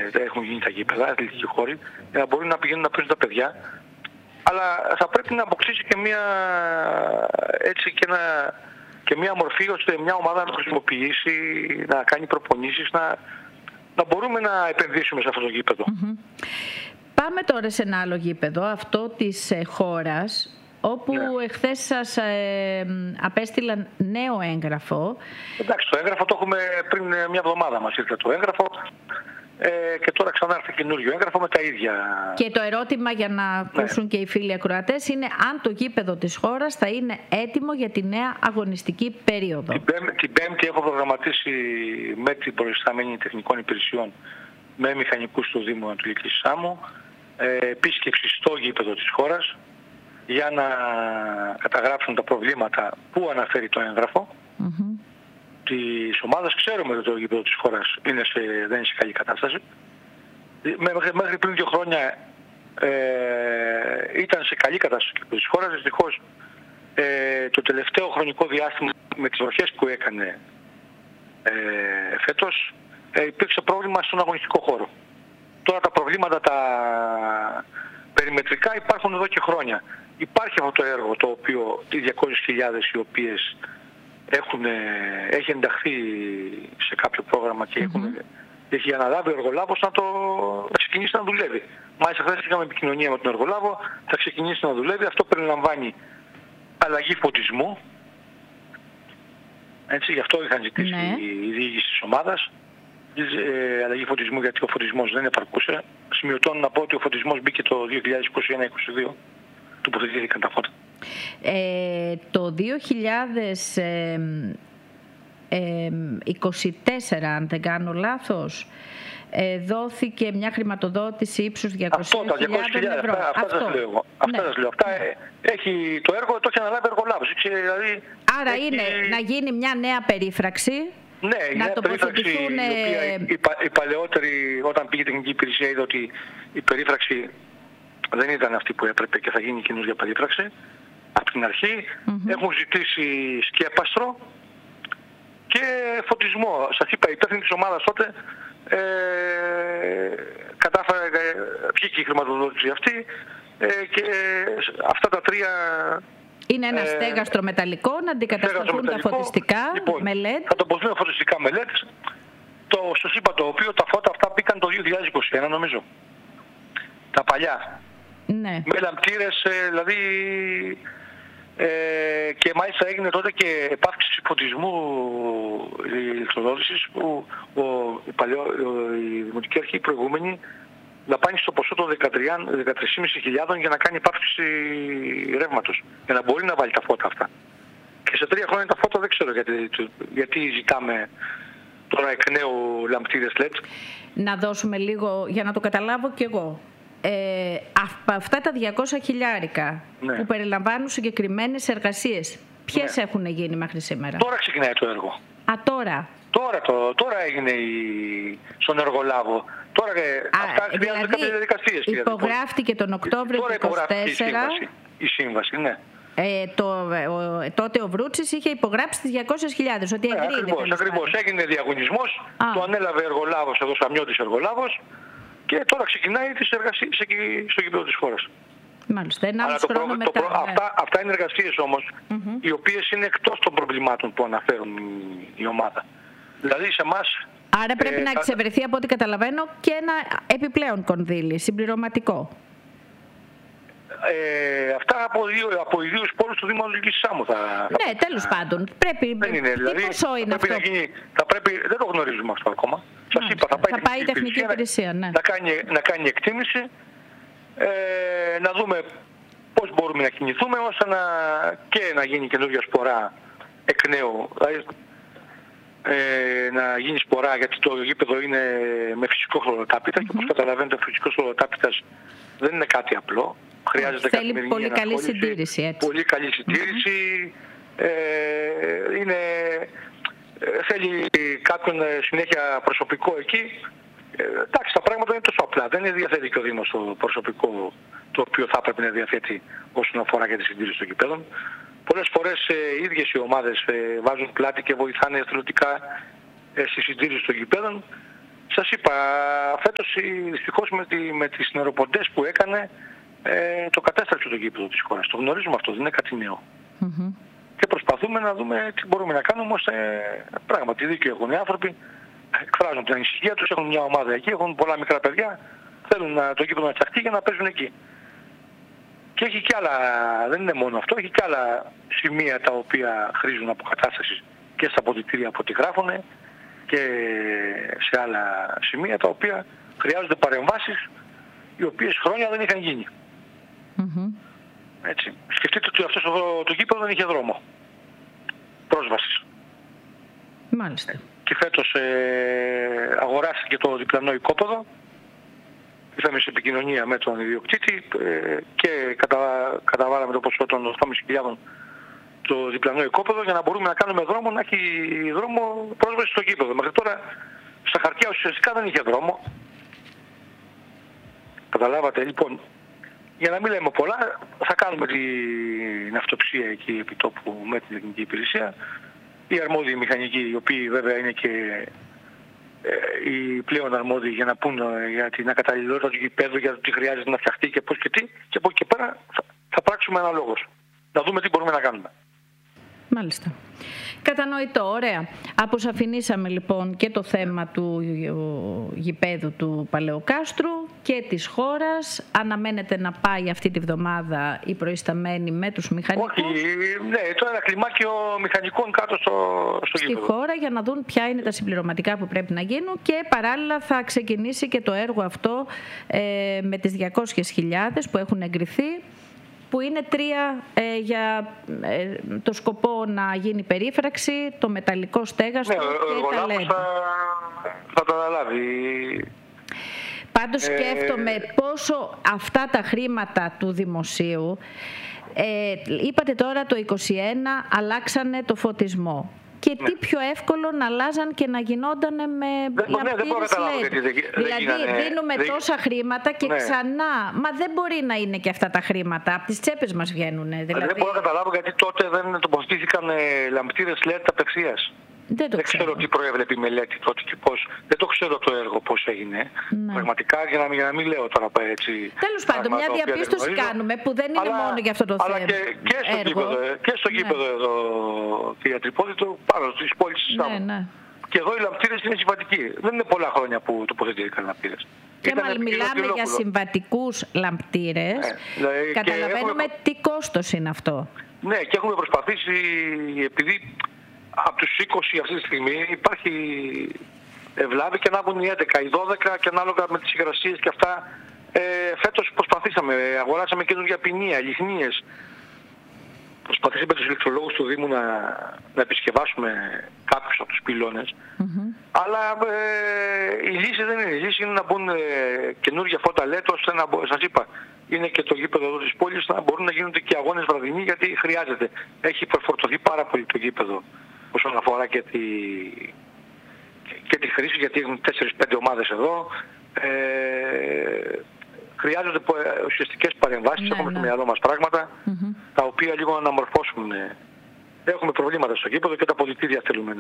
έχουν γίνει τα γήπεδα, αθλητικοί χώροι, για να μπορούν να πηγαίνουν να παίζουν τα παιδιά. Αλλά θα πρέπει να αποκτήσει και μια μορφή ώστε μια ομάδα να χρησιμοποιήσει, να κάνει προπονήσεις, να μπορούμε να επενδύσουμε σε αυτό το γήπεδο. Πάμε τώρα σε ένα άλλο γήπεδο, αυτό της χώρας, όπου εχθές σας απέστειλαν νέο έγγραφο. Εντάξει, το έγγραφο το έχουμε πριν μια εβδομάδα, μας ήρθε το έγγραφο και τώρα ξανά έρθει καινούριο έγγραφο με τα ίδια. Και το ερώτημα, για να ακούσουν και οι φίλοι ακροατές, είναι αν το γήπεδο της χώρας θα είναι έτοιμο για τη νέα αγωνιστική περίοδο. Την Πέμπτη έχω προγραμματίσει με την προϊστάμενη τεχνικών υπηρεσιών με μηχανικούς του Δήμου Ανατολικής Σάμου επίσκεψη στο γήπεδο της χώρας για να καταγράψουν τα προβλήματα που αναφέρει το έγγραφο της ομάδας. Ξέρουμε ότι το γήπεδο της χώρας δεν είναι σε καλή κατάσταση. Μέχρι πριν 2 χρόνια ήταν σε καλή κατάσταση το γήπεδο της χώρας. Δυστυχώς το τελευταίο χρονικό διάστημα με τις βροχές που έκανε φέτος υπήρξε πρόβλημα στον αγωνιστικό χώρο. Τώρα τα προβλήματα τα περιμετρικά υπάρχουν εδώ και χρόνια. Υπάρχει αυτό το έργο το οποίο οι 200.000 οι οποίες έχει ενταχθεί σε κάποιο πρόγραμμα και έχει αναλάβει ο εργολάβος να ξεκινήσει να δουλεύει. Μάλιστα χθες είχαμε επικοινωνία με τον εργολάβο, θα ξεκινήσει να δουλεύει. Αυτό περιλαμβάνει αλλαγή φωτισμού. Έτσι, γι' αυτό είχαν ζητήσει η διοίκηση της ομάδας. Αλλαγή φωτισμού, γιατί ο φωτισμός δεν επαρκούσε. Σημειωτώνω να πω ότι ο φωτισμός μπήκε το 2021-2022. Τοποθετήθηκαν τα φώτα. Το 2024, αν δεν κάνω λάθος, δόθηκε μια χρηματοδότηση ύψους 200.000 ευρώ. Αυτά σας λέω εγώ. Έχει το έργο, το έχει αναλάβει εργολάβος. Δηλαδή, άρα είναι να γίνει μια νέα περίφραξη. Ναι, η νέα περίφραξη, η οποία η παλαιότερη, όταν πήγε η τεχνική υπηρεσία, είδε ότι η περίφραξη δεν ήταν αυτή που έπρεπε και θα γίνει καινούργια περίφραξη. Από την αρχή έχουν ζητήσει σκέπαστρο και φωτισμό. Σας είπα, η υπεύθυνη της ομάδας τότε βγήκε η χρηματοδότηση αυτή και αυτά τα τρία... Είναι ένα στέγαστρο μεταλλικό, να αντικατασταθούν τα φωτιστικά με LED. Θα τοποθετηθούν φωτιστικά με LED. Σας είπα το οποίο τα φώτα αυτά μπήκαν το 2021 νομίζω. Τα παλιά. Ναι. Με λαμπτήρες, δηλαδή και μάλιστα έγινε τότε και επάυξηση φωτισμού ηλεκτροδότησης που η Δημοτική Αρχή η προηγούμενη δαπάνησε στο ποσό των 13.500 για να κάνει επάυξηση ρεύματος, για να μπορεί να βάλει τα φώτα αυτά. Και σε 3 χρόνια τα φώτα δεν ξέρω γιατί ζητάμε τώρα εκ νέου λαμπτήρες LED. Να δώσουμε λίγο για να το καταλάβω κι εγώ. Αυτά τα 200.000 που περιλαμβάνουν συγκεκριμένες εργασίες, ποιες έχουν γίνει μέχρι σήμερα? Τώρα ξεκινάει το έργο. Τώρα έγινε στον εργολάβο. Τώρα αυτά χρειάζονται κάποιες διαδικασίες. Υπογράφτηκε τον Οκτώβριο του 2024 η σύμβαση, ναι. Τότε ο Βρούτσης είχε υπογράψει τις 200.000, ότι εγκρίνεται. Ακριβώς. Έγινε διαγωνισμός, το ανέλαβε εργολάβος, εδώ Σαμιώτης εργολάβος, και τώρα ξεκινάει τις εργασίες στο γήπεδο της χώρας. Μάλιστα, χρόνο μετά. Αυτά είναι εργασίες όμως, οι οποίες είναι εκτός των προβλημάτων που αναφέρουν η ομάδα. Δηλαδή σε εμάς... Άρα πρέπει να εξευρεθεί, από ό,τι καταλαβαίνω, και ένα επιπλέον κονδύλι, συμπληρωματικό. Αυτά από ιδίους πόρους του Δήμου Ανατολικής Σάμου ναι, τέλος πάντων. Πρέπει. Δεν είναι, δηλαδή, τι ποσό είναι αυτό? Δεν το γνωρίζουμε αυτό ακόμα. Σας είπα, θα πάει η τεχνική υπηρεσία να κάνει εκτίμηση, να δούμε πώς μπορούμε να κινηθούμε ώστε να γίνει καινούργια σπορά εκ νέου. Δηλαδή, να γίνει σπορά, γιατί το γήπεδο είναι με φυσικό χλωροτάπητα και όπως καταλαβαίνετε ο φυσικός χλωροτάπητας δεν είναι κάτι απλό. Χρειάζεται θέλει πολύ καλή συντήρηση. Έτσι. Πολύ καλή συντήρηση. Θέλει κάποιον συνέχεια προσωπικό εκεί. Εντάξει, τα πράγματα είναι τόσο απλά. Δεν είναι διαθέτει και ο Δήμος το προσωπικό το οποίο θα έπρεπε να διαθέτει όσον αφορά για τη συντήρηση των γηπέδων. Πολλές φορές οι ίδιες οι ομάδες βάζουν πλάτη και βοηθάνε εθελοντικά στη συντήρηση των γηπέδων. Σε Σας είπα, φέτος δυστυχώς με τις νεροποντές που έκανε το κατέστρεψε το γήπεδο της χώρας. Το γνωρίζουμε αυτό, δεν είναι κάτι νέο. Και προσπαθούμε να δούμε τι μπορούμε να κάνουμε ώστε πράγματι δίκιο έχουν οι άνθρωποι, εκφράζουν την ανησυχία τους, έχουν μια ομάδα εκεί, έχουν πολλά μικρά παιδιά, θέλουν το γήπεδο να φτιαχτεί για να παίζουν εκεί. Και έχει κι άλλα, δεν είναι μόνο αυτό, έχει κι άλλα σημεία τα οποία χρήζουν αποκατάσταση και στα αποδυτήρια από ό,τι γράφουν και σε άλλα σημεία τα οποία χρειάζονται παρεμβάσεις οι οποίες χρόνια δεν είχαν γίνει. Έτσι. Σκεφτείτε ότι αυτό το γήπεδο δεν είχε δρόμο πρόσβασης. Μάλιστα. Και φέτος αγοράστηκε το διπλανό οικόπεδο. Ήρθαμε σε επικοινωνία με τον ιδιοκτήτη και καταβάλαμε το ποσό των 8.500 το διπλανό οικόπεδο για να μπορούμε να κάνουμε δρόμο, να έχει δρόμο πρόσβαση στο γήπεδο. Μέχρι τώρα στα χαρτιά ουσιαστικά δεν είχε δρόμο. Καταλάβατε, λοιπόν, για να μην λέμε πολλά, θα κάνουμε την αυτοψία εκεί επί τόπου με την τεχνική υπηρεσία. Οι αρμόδιοι μηχανικοί, οι οποίοι βέβαια είναι και οι πλέον αρμόδιοι για να πούν για την ακαταλληλότητα του γηπέδου, για το τι χρειάζεται να φτιαχτεί και πώς και τι, και από εκεί και πέρα θα πράξουμε αναλόγως. Να δούμε τι μπορούμε να κάνουμε. Μάλιστα. Κατανοητό, ωραία. Αποσαφηνίσαμε λοιπόν και το θέμα του γηπέδου του Παλαιοκάστρου και της χώρας. Αναμένεται να πάει αυτή τη βδομάδα η προϊσταμένη με τους μηχανικούς. Όχι, ναι, το ένα κλιμάκιο μηχανικών κάτω στο γήπεδο. Στη χώρα για να δουν ποια είναι τα συμπληρωματικά που πρέπει να γίνουν και παράλληλα θα ξεκινήσει και το έργο αυτό με τις 200.000 που έχουν εγκριθεί, που είναι 3 για το σκοπό να γίνει περίφραξη, το μεταλλικό στέγαστρο και τα LED. Θα το αναλάβει. Πάντως σκέφτομαι πόσο αυτά τα χρήματα του δημοσίου, είπατε τώρα το 2021 αλλάξανε το φωτισμό. Και τι πιο εύκολο να αλλάζαν και να γινόταν με λαμπτήρες LED. Δηλαδή δίνουμε τόσα χρήματα και ξανά. Μα δεν μπορεί να είναι και αυτά τα χρήματα. Από τις τσέπες μας βγαίνουν. Δηλαδή. Δεν μπορώ να καταλάβω γιατί τότε δεν τοποθετήθηκαν λαμπτήρες LED απευθείας. Δεν ξέρω τι προέβλεπε η μελέτη τότε και πώς. Δεν το ξέρω το έργο πώς έγινε. Ναι. Πραγματικά για να μην λέω τώρα έτσι. Τέλος πάντων, μια διαπίστωση κάνουμε που δεν είναι μόνο για αυτό το θέμα. Αλλά και στο γήπεδο εδώ, κυρία Τρυπόδητο, πάνω στις πόλεις της Σάμου. Ναι. Και εδώ οι λαμπτήρες είναι συμβατικοί. Δεν είναι πολλά χρόνια που τοποθετήθηκαν λαμπτήρες. Και μιλάμε για συμβατικούς λαμπτήρες. Καταλαβαίνουμε τι κόστος είναι αυτό. Ναι, και έχουμε προσπαθήσει, επειδή από τους 20 αυτή τη στιγμή υπάρχει ευλάβη και να έχουν οι 11, οι 12 και ανάλογα με τις υγρασίες και αυτά. Φέτος προσπαθήσαμε, αγοράσαμε καινούργια ποινία, λιχνίες. Προσπαθήσαμε τους ηλεκτρολόγους του Δήμου να επισκευάσουμε κάποιους από τους πυλώνες. Αλλά η λύση δεν είναι. Η λύση είναι να μπουν καινούργια φώτα LED, ώστε να, σας είπα, είναι και το γήπεδο εδώ της πόλης, να μπορούν να γίνονται και αγώνες βραδινοί, γιατί χρειάζεται. Έχει προφορτωθεί πάρα πολύ το γήπεδο όσον αφορά και τη χρήση, γιατί έχουν 4-5 ομάδες εδώ. Χρειάζονται ουσιαστικές παρεμβάσεις, έχουμε στο μυαλό μας πράγματα, τα οποία λίγο να αναμορφώσουν. Έχουμε προβλήματα στο γήπεδο και τα αποδυτήρια θέλουμε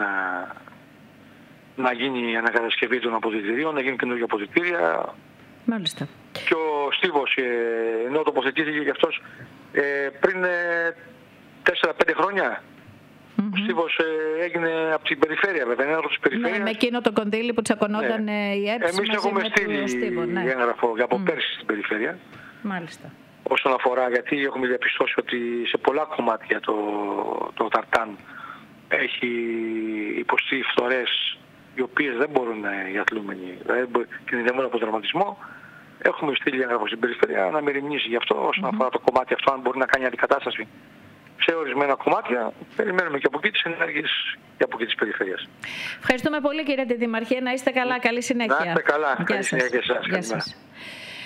να γίνει η ανακατασκευή των αποδυτηρίων, να γίνουν καινούργια αποδυτήρια. Μάλιστα. Και ο Στίβος, ενώ τοποθετήθηκε και αυτός πριν 4-5 χρόνια, ο Στίβος έγινε από την περιφέρεια, βέβαια, είναι άνθρωπος της περιφέρειας. Ναι, με εκείνο το κονδύλι που τσακωνόταν η ΕΠΣ. Εμείς έχουμε στείλει έγγραφο από πέρσι στην περιφέρεια. Μάλιστα. Όσον αφορά, γιατί έχουμε διαπιστώσει ότι σε πολλά κομμάτια το Ταρτάν έχει υποστεί φθορές οι οποίες δεν μπορούν οι αθλούμενοι, κινδυνεύουν από τραυματισμό. Έχουμε στείλει έγγραφο στην περιφέρεια να μεριμνήσει γι' αυτό όσον αφορά το κομμάτι αυτό, αν μπορεί να κάνει αντικατάσταση σε ορισμένα κομμάτια. Περιμένουμε και από εκεί τις ενέργειες και από εκεί της περιφέρειας. Ευχαριστούμε πολύ, κύριε Αντιδημαρχέ. Να είστε καλά. Καλή συνέχεια. Να είστε καλά. Καλή συνέχεια και εσάς.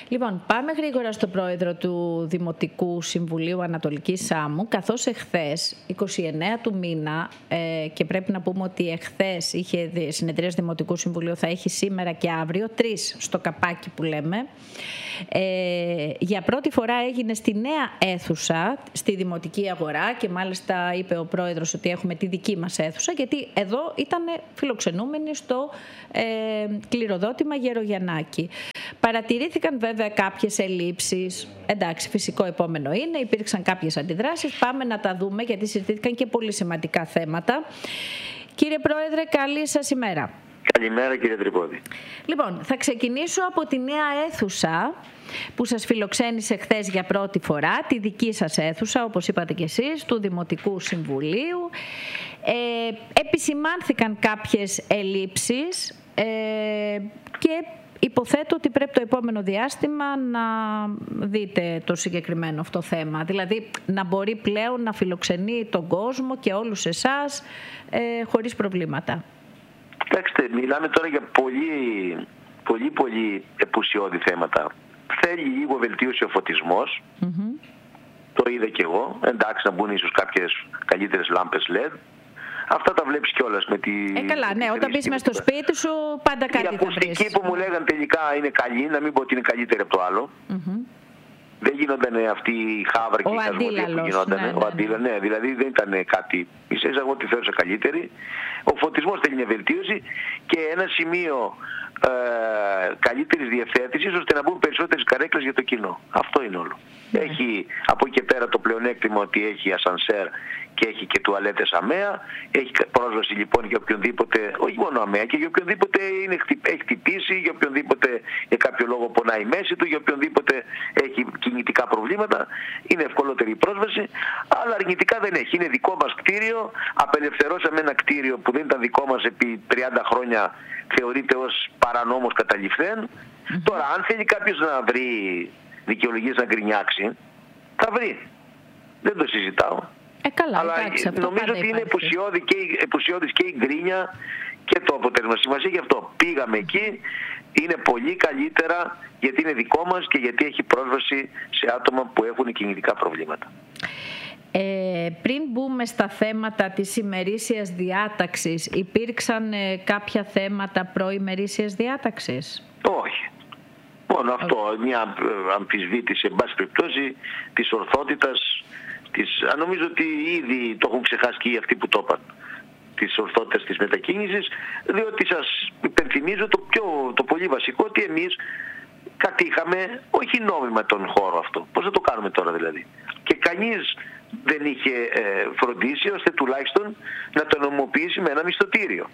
Λοιπόν, πάμε γρήγορα στο πρόεδρο του Δημοτικού Συμβουλίου Ανατολικής Σάμου, καθώς εχθές, 29 του μήνα, και πρέπει να πούμε ότι εχθές είχε συνεδρίες Δημοτικού Συμβουλίου, θα έχει σήμερα και αύριο, 3 στο καπάκι που λέμε. Για πρώτη φορά έγινε στη νέα αίθουσα, στη Δημοτική Αγορά, και μάλιστα είπε ο πρόεδρος ότι έχουμε τη δική μας αίθουσα, γιατί εδώ ήταν φιλοξενούμενοι στο κληροδότημα Γερογιαννάκη. Παρατηρήθηκαν βέβαια κάποιες ελλείψεις. Εντάξει, φυσικό επόμενο είναι. Υπήρξαν κάποιες αντιδράσεις. Πάμε να τα δούμε, γιατί συζητήθηκαν και πολύ σημαντικά θέματα. Κύριε Πρόεδρε, καλή σας ημέρα. Καλημέρα, κύριε Τρυπώδη. Λοιπόν, θα ξεκινήσω από τη νέα αίθουσα που σας φιλοξένησε χθες για πρώτη φορά, τη δική σας αίθουσα, όπως είπατε και εσείς, του Δημοτικού Συμβουλίου. Επισημάνθηκαν κάποιες ελλείψεις και υποθέτω ότι πρέπει το επόμενο διάστημα να δείτε το συγκεκριμένο αυτό θέμα. Δηλαδή να μπορεί πλέον να φιλοξενεί τον κόσμο και όλους εσάς χωρίς προβλήματα. Κοιτάξτε, μιλάμε τώρα για πολύ επουσιώδη θέματα. Θέλει λίγο βελτίωση ο φωτισμός. Το είδα και εγώ. Εντάξει, να μπουν ίσως κάποιες καλύτερες λάμπες LED. Αυτά τα βλέπεις κιόλας με τη... καλά, ναι, όταν μπεις μες στο σπίτι σου πάντα κάτι θα βρεις. Η ακουστική που μου λέγαν τελικά είναι καλή, να μην πω ότι είναι καλύτερη από το άλλο. Δεν γίνονταν αυτή η χάβρα και η χασμοδία που γινόταν. Ναι, δηλαδή δεν ήταν κάτι. Ίσα-ίσα εγώ τη θεώρησα καλύτερη. Ο φωτισμός θέλει μια βελτίωση και ένα σημείο καλύτερης διευθέτησης, ώστε να μπουν περισσότερες καρέκλες για το κοινό. Αυτό είναι όλο. Έχει από εκεί και πέρα το πλεονέκτημα ότι έχει ασανσέρ και έχει και τουαλέτες ΑΜΕΑ. Έχει πρόσβαση λοιπόν για οποιονδήποτε, όχι μόνο ΑΜΕΑ, και για οποιονδήποτε έχει χτυπήσει, για οποιονδήποτε για κάποιο λόγο πονάει η μέση του, για οποιονδήποτε έχει κινητικά προβλήματα. Είναι ευκολότερη η πρόσβαση, αλλά αρνητικά δεν έχει. Είναι δικό μας κτίριο. Απελευθερώσαμε ένα κτίριο που δεν ήταν δικό μας επί 30 χρόνια, θεωρείται ως παρανόμος καταληφθέν. Τώρα, αν θέλει κάποιος να βρει δικαιολογίες να γκρινιάξει, θα βρει. Δεν το συζητάω. Καλά, αλλά εντάξει, νομίζω ότι είναι επουσιώδης και η γκρίνια και το αποτέλεσμα. Σημασία γι' αυτό. Πήγαμε εκεί, είναι πολύ καλύτερα, γιατί είναι δικό μας και γιατί έχει πρόσβαση σε άτομα που έχουν κινητικά προβλήματα. Πριν μπούμε στα θέματα της ημερήσιας διάταξης, υπήρξαν κάποια θέματα προημερήσιας διάταξης? Όχι. Μόνο αυτό, μια αμφισβήτηση, εν πάση περιπτώσει, της ορθότητας. Νομίζω ότι ήδη το έχουν ξεχάσει και αυτοί που το είπαν, της ορθότητας της μετακίνησης, διότι σας υπενθυμίζω το πολύ βασικό, ότι εμείς κατήχαμε όχι νόμιμα τον χώρο αυτό. Πώς θα το κάνουμε τώρα δηλαδή? Και κανείς δεν είχε φροντίσει ώστε τουλάχιστον να το νομοποιήσει με ένα μισθωτήριο.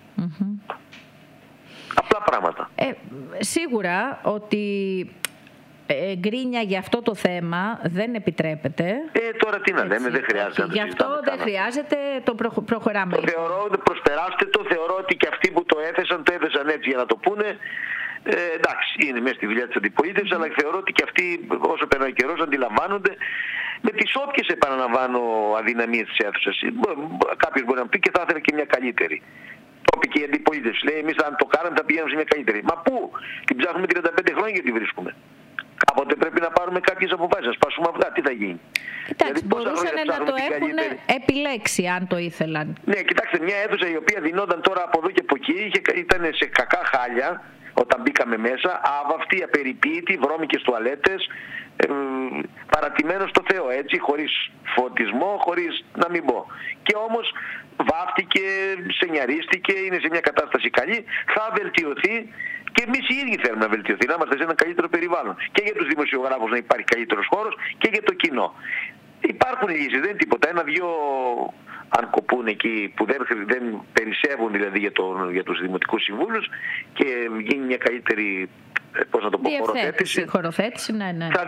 Απλά πράγματα. Σίγουρα ότι γκρίνια για αυτό το θέμα δεν επιτρέπεται. Τώρα τι να λέμε, δεν χρειάζεται. Γι' αυτό δεν χρειάζεται, το προχωράμε. Το θεωρώ, προσπεράστε το, θεωρώ ότι και αυτοί που το έθεσαν έτσι για να το πούνε. Εντάξει, είναι μέσα στη δουλειά της αντιπολίτευσης, αλλά θεωρώ ότι και αυτοί όσο περνάει ο καιρός αντιλαμβάνονται με τις όποιες, επαναλαμβάνω, αδυναμίες της αίθουσας. Κάποιος μπορεί να πει και θα ήθελε και μια καλύτερη. Το είπε και η αντιπολίτευση. Λέει, εμείς αν το κάναμε θα πηγαίνουμε σε μια καλύτερη. Μα πού? Την ψάχνουμε 35 χρόνια και τη βρίσκουμε. Κάποτε πρέπει να πάρουμε κάποιες αποφάσεις, να σπάσουμε αυγά. Τι θα γίνει? Εντάξει, μπορούσαν να το έχουν επιλέξει αν το ήθελαν. Ναι, κοιτάξτε, μια αίθουσα η οποία δινόταν τώρα από εδώ και από εκεί, ήταν σε κακά χάλια όταν μπήκαμε μέσα, άβαυτη, απεριποίητη, βρώμικες τουαλέτες, παρατημένο στο Θεό, έτσι, χωρίς φωτισμό, χωρίς να μην πω. Και όμως βάφτηκε, σενιαρίστηκε, είναι σε μια κατάσταση καλή, θα βελτιωθεί και εμείς οι ίδιοι θέλουμε να βελτιωθεί, να είμαστε σε ένα καλύτερο περιβάλλον. Και για τους δημοσιογράφους να υπάρχει καλύτερος χώρος και για το κοινό. Υπάρχουν λύσεις, δεν είναι τίποτα. Ένα-δυο αν κοπούν εκεί που δεν περισσεύουν δηλαδή για τους δημοτικούς συμβούλους και γίνει μια καλύτερη, πώς να το πω, χωροθέτηση, ναι. Θα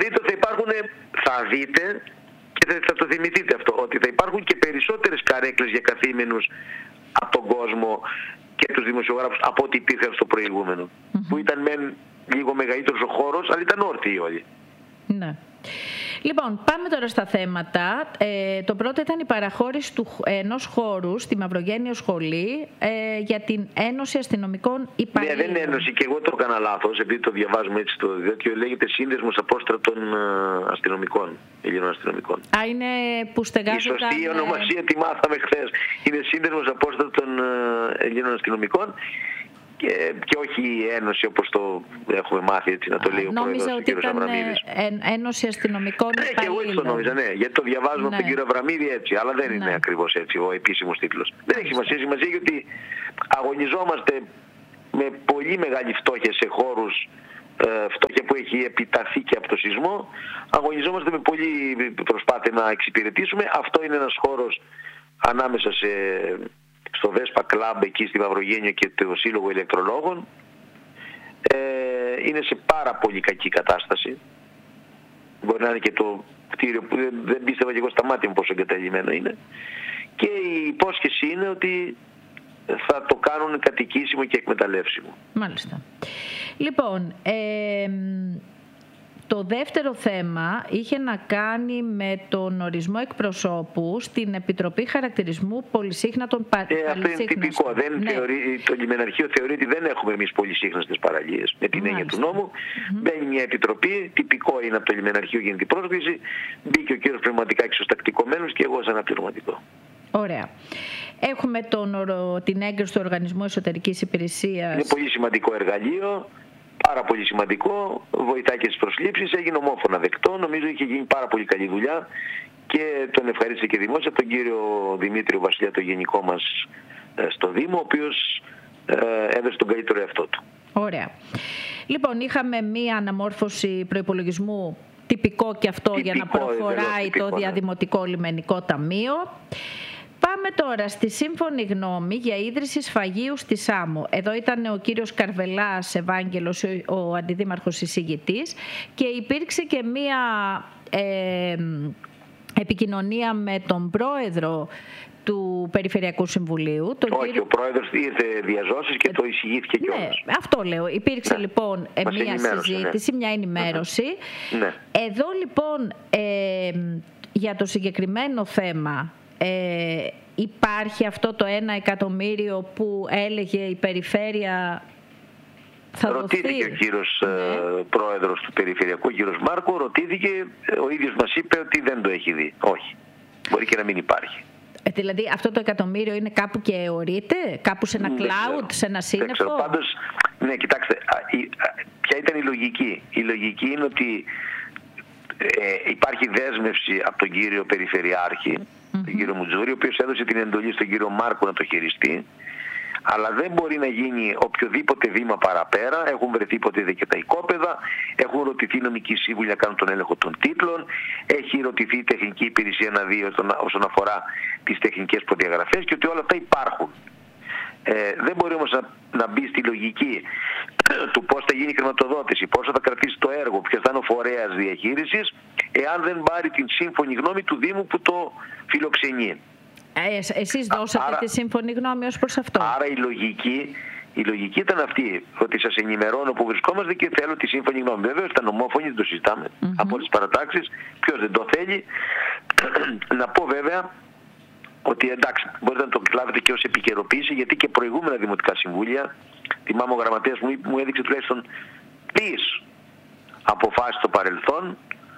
δείτε και θα το θυμηθείτε αυτό, ότι θα υπάρχουν και περισσότερες καρέκλες για καθήμενους από τον κόσμο και τους δημοσιογράφους από ό,τι υπήρχαν στο προηγούμενο. Που ήταν λίγο μεγαλύτερος ο χώρος, αλλά ήταν όρθιοι όλοι. Ναι. Λοιπόν, πάμε τώρα στα θέματα. Το πρώτο ήταν η παραχώρηση ενός χώρου στη Μαυρογένειο Σχολή για την Ένωση Αστυνομικών Υπαλλήλων. Ναι, δεν είναι ένωση και εγώ το έκανα λάθος, επειδή το διαβάζουμε έτσι το διότι λέγεται Σύνδεσμος Απόστρατων Αστυνομικών, Ελλήνων Αστυνομικών. Α, είναι που στεγάζονταν... Η σωστή ονομασία τη μάθαμε χθες. Είναι Σύνδεσμος Απόστρατων Ελλήνων Αστυνομικών. Και όχι η Ένωση όπως το έχουμε μάθει, έτσι να το λέει ο πρόεδρος ο κ. Αβραμίδης. Ένωση Αστυνομικών Υπαλλήλων. Και εγώ έτσι το νόμιζα, ναι, γιατί το διαβάζουμε από τον κύριο Αβραμίδη έτσι, αλλά δεν είναι ακριβώς έτσι ο επίσημος τίτλος. Δεν έχει σημασία, σημασία γιατί αγωνιζόμαστε με πολύ μεγάλη φτώχεια σε χώρους, φτώχεια που έχει επιταθεί και από το σεισμό, αγωνιζόμαστε με πολύ προσπάθεια να εξυπηρετήσουμε. Αυτό είναι ένας χώρος ανάμεσα στο Βέσπα Κλαμπ εκεί στη Μαυρογένεια και το Σύλλογο Ηλεκτρολόγων. Είναι σε πάρα πολύ κακή κατάσταση. Μπορεί να είναι και το κτίριο που δεν πίστευα και εγώ στα μάτια μου πόσο εγκαταλειμμένο είναι. Και η υπόσχεση είναι ότι θα το κάνουν κατοικήσιμο και εκμεταλλεύσιμο. Μάλιστα. Λοιπόν, το δεύτερο θέμα είχε να κάνει με τον ορισμό εκπροσώπου στην Επιτροπή Χαρακτηρισμού Πολυσύχνατων Παραλίων. Αυτό είναι τυπικό. Το λιμεναρχείο θεωρεί ότι δεν έχουμε εμείς πολυσύχναστες παραλίες με την έννοια του νόμου. Μπαίνει μια επιτροπή, τυπικό είναι από το λιμεναρχείο γίνεται η πρόσκληση. Μπήκε ο κύριος Πνευματικάκης ως τακτικό μέλος και εγώ ως αναπληρωματικό. Ωραία. Έχουμε την έγκριση του Οργανισμού Εσωτερικής Υπηρεσίας. Είναι πολύ σημαντικό εργαλείο. Πάρα πολύ σημαντικό, βοηθάει και στις προσλήψεις, έγινε ομόφωνα δεκτό, νομίζω είχε γίνει πάρα πολύ καλή δουλειά και τον ευχαρίστησε και δημόσια τον κύριο Δημήτριο Βασιλιά, το γενικό μας στο Δήμο, ο οποίος έδωσε τον καλύτερο εαυτό του. Ωραία. Λοιπόν, είχαμε μία αναμόρφωση προϋπολογισμού τυπικό και αυτό για να προχωράει το Διαδημοτικό Λιμενικό Ταμείο. Πάμε τώρα στη σύμφωνη γνώμη για ίδρυση σφαγείου στη Σάμο. Εδώ ήταν ο κύριος Καρβελάς Ευάγγελος, ο αντιδήμαρχος εισηγητής, και υπήρξε και μία επικοινωνία με τον πρόεδρο του Περιφερειακού Συμβουλίου. Όχι, ο πρόεδρος ήρθε διαζώσεις και το εισηγήθηκε κιόλας. Ναι, αυτό λέω. Υπήρξε λοιπόν μία συζήτηση, μια ενημέρωση. Ναι. Εδώ λοιπόν για το συγκεκριμένο θέμα υπάρχει αυτό το 1 εκατομμύριο που έλεγε η Περιφέρεια θα ρωτήθηκε δοθεί. Ο κύριος πρόεδρος του Περιφερειακού, ο κύριος Μάρκο, ρωτήθηκε, ο ίδιος μας είπε ότι δεν το έχει δει. Όχι. Μπορεί και να μην υπάρχει. Δηλαδή αυτό το εκατομμύριο είναι κάπου και αιωρείται, κάπου σε ένα cloud, σε ένα σύννεφο. Δεν ξέρω. Πάντως, ναι, κοιτάξτε, ποια ήταν η λογική. Η λογική είναι ότι υπάρχει δέσμευση από τον κύριο Περιφερειάρχη, τον κύριο Μουτζούρη, ο οποίος έδωσε την εντολή στον κύριο Μάρκο να το χειριστεί, αλλά δεν μπορεί να γίνει οποιοδήποτε βήμα παραπέρα. Έχουν βρεθεί υποτίθεται και τα οικόπεδα, έχουν ρωτηθεί νομικοί σύμβουλοι να κάνουν τον έλεγχο των τίτλων, έχει ρωτηθεί η τεχνική υπηρεσία να δει όσον αφορά τις τεχνικές προδιαγραφές και ότι όλα αυτά υπάρχουν. Δεν μπορεί όμως να μπει στη λογική του πώς θα γίνει η χρηματοδότηση, πόσο θα κρατήσει το έργο, ποιος θα είναι ο φορέας διαχείρισης, εάν δεν πάρει την σύμφωνη γνώμη του Δήμου που το φιλοξενεί. Εσείς δώσατε τη σύμφωνη γνώμη ως προς αυτό. Άρα η λογική ήταν αυτή, ότι σας ενημερώνω που βρισκόμαστε και θέλω τη σύμφωνη γνώμη. Βέβαια ήταν ομόφωνη, δεν το συζητάμε από τις παρατάξεις, ποιος δεν το θέλει. Να πω βέβαια ότι εντάξει, μπορείτε να το κλάβετε και ως επικαιροποίηση, γιατί και προηγούμενα δημοτικά συμβούλια, θυμάμαι ο γραμματέας μου έδειξε τουλάχιστον 3 αποφάσεις στο παρελθόν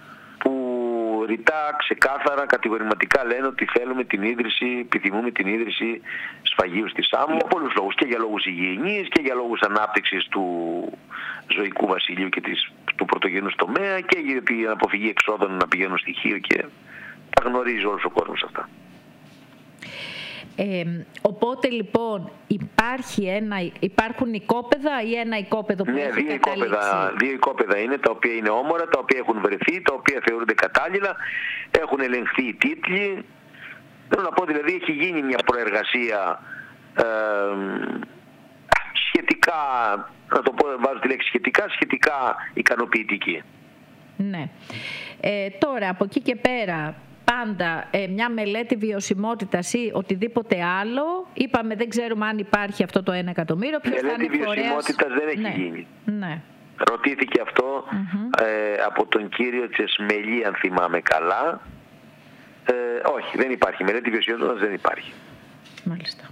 που ρητά, ξεκάθαρα, κατηγορηματικά λένε ότι θέλουμε την ίδρυση, επιθυμούμε την ίδρυση σφαγείου στη Σάμο για πολλούς λόγους, και για λόγους υγιεινής και για λόγους ανάπτυξης του ζωικού βασιλείου και του πρωτογενούς τομέα και για την αποφυγή εξόδων να πηγαίνουν στοιχείο, και τα γνωρίζει όλος ο κόσμος αυτά. Οπότε λοιπόν υπάρχουν οικόπεδα ή ένα οικόπεδο που έχει καταλήξει? Δύο οικόπεδα είναι, τα οποία είναι όμορα, τα οποία έχουν βρεθεί, τα οποία θεωρούνται κατάλληλα, έχουν ελεγχθεί οι τίτλοι. Θέλω να πω δηλαδή έχει γίνει μια προεργασία σχετικά, να το πω, βάζω τη λέξη σχετικά ικανοποιητική. Ναι. Τώρα από εκεί και πέρα πάντα μια μελέτη βιωσιμότητας ή οτιδήποτε άλλο. Είπαμε δεν ξέρουμε αν υπάρχει αυτό το 1 εκατομμύριο. Μελέτη βιωσιμότητας δεν έχει γίνει. Ναι. Ρωτήθηκε αυτό από τον κύριο Τσεσμελή, αν θυμάμαι καλά. Όχι, δεν υπάρχει. Μελέτη βιωσιμότητας δεν υπάρχει. Μάλιστα.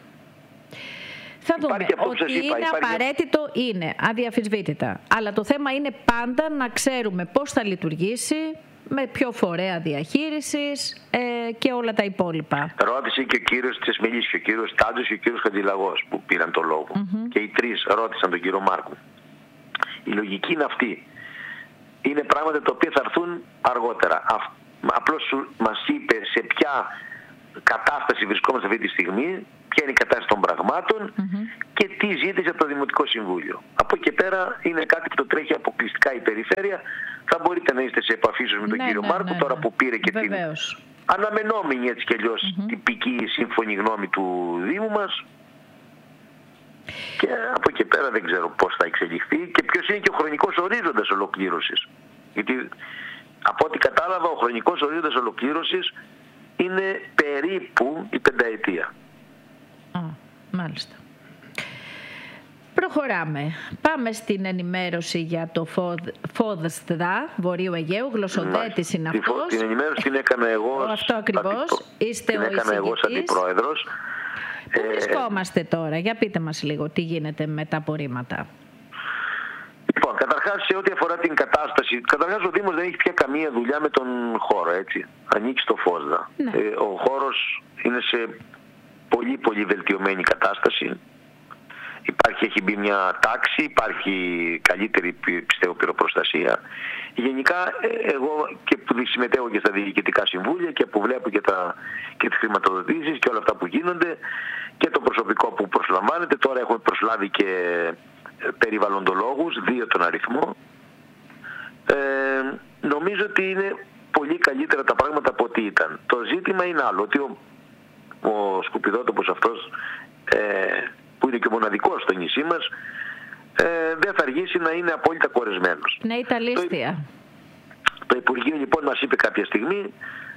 Θα δούμε ότι είναι απαραίτητο, είναι αδιαφυσβήτητα. Αλλά το θέμα είναι πάντα να ξέρουμε πώς θα λειτουργήσει, με ποιο φορέα διαχείρισης και όλα τα υπόλοιπα. Ρώτησε και ο κύριος Τσεσμελής και ο κύριος Τάντζος και ο κύριος Χατζηλαγός που πήραν το λόγο. Και οι τρεις ρώτησαν τον κύριο Μάρκου. Η λογική είναι αυτή. Είναι πράγματα τα οποία θα έρθουν αργότερα. Απλώς μας είπε σε ποια κατάσταση βρισκόμαστε αυτή τη στιγμή, ποια είναι η κατάσταση των πραγμάτων και τι ζήτησε από το Δημοτικό Συμβούλιο. Από εκεί πέρα είναι κάτι που το τρέχει αποκλειστικά η περιφέρεια. Θα μπορείτε να είστε σε επαφή με τον κύριο Μάρκο, τώρα που πήρε και την αναμενόμενη έτσι κι αλλιώς τυπική σύμφωνη γνώμη του Δήμου μας. Και από εκεί πέρα δεν ξέρω πώς θα εξελιχθεί και ποιος είναι και ο χρονικός ορίζοντας ολοκλήρωσης. Γιατί από ό,τι κατάλαβα ο χρονικός ορίζοντας ολοκλήρωσης είναι περίπου η 5ετία. Μάλιστα. Προχωράμε. Πάμε στην ενημέρωση για το ΦΟΔΣΔΑ Βορείου Αιγαίου, γλωσσοδέτη συναυτός. Την ενημέρωση την έκανα εγώ. Αυτό ακριβώς. Είστε ο εισηγητής. Εγώ σαν αντιπρόεδρος. Πού βρισκόμαστε τώρα, για πείτε μας λίγο τι γίνεται με τα απορρίμματα. Λοιπόν, καταρχάς σε ό,τι αφορά την κατάσταση, καταρχάς ο Δήμος δεν έχει πια καμία δουλειά με τον χώρο, έτσι. Ανήκει στο ΦΟΔΣΔΑ. Ο χώρος είναι σε πολύ πολύ βελτιωμένη κατάσταση. Έχει μπει μια τάξη, υπάρχει καλύτερη πιστεύω πυροπροστασία. Γενικά εγώ και που συμμετέχω και στα διοικητικά συμβούλια και που βλέπω και τις χρηματοδοτήσεις και όλα αυτά που γίνονται και το προσωπικό που προσλαμβάνεται, τώρα έχουμε προσλάβει και περιβαλλοντολόγους, 2 τον αριθμό. Νομίζω ότι είναι πολύ καλύτερα τα πράγματα από ό,τι ήταν. Το ζήτημα είναι άλλο, ότι ο σκουπιδότοπος αυτός που είναι και μοναδικός στο νησί μας δεν θα αργήσει να είναι απόλυτα κορεσμένος. Ναι, η Ταλίστια. Το Υπουργείο λοιπόν μας είπε κάποια στιγμή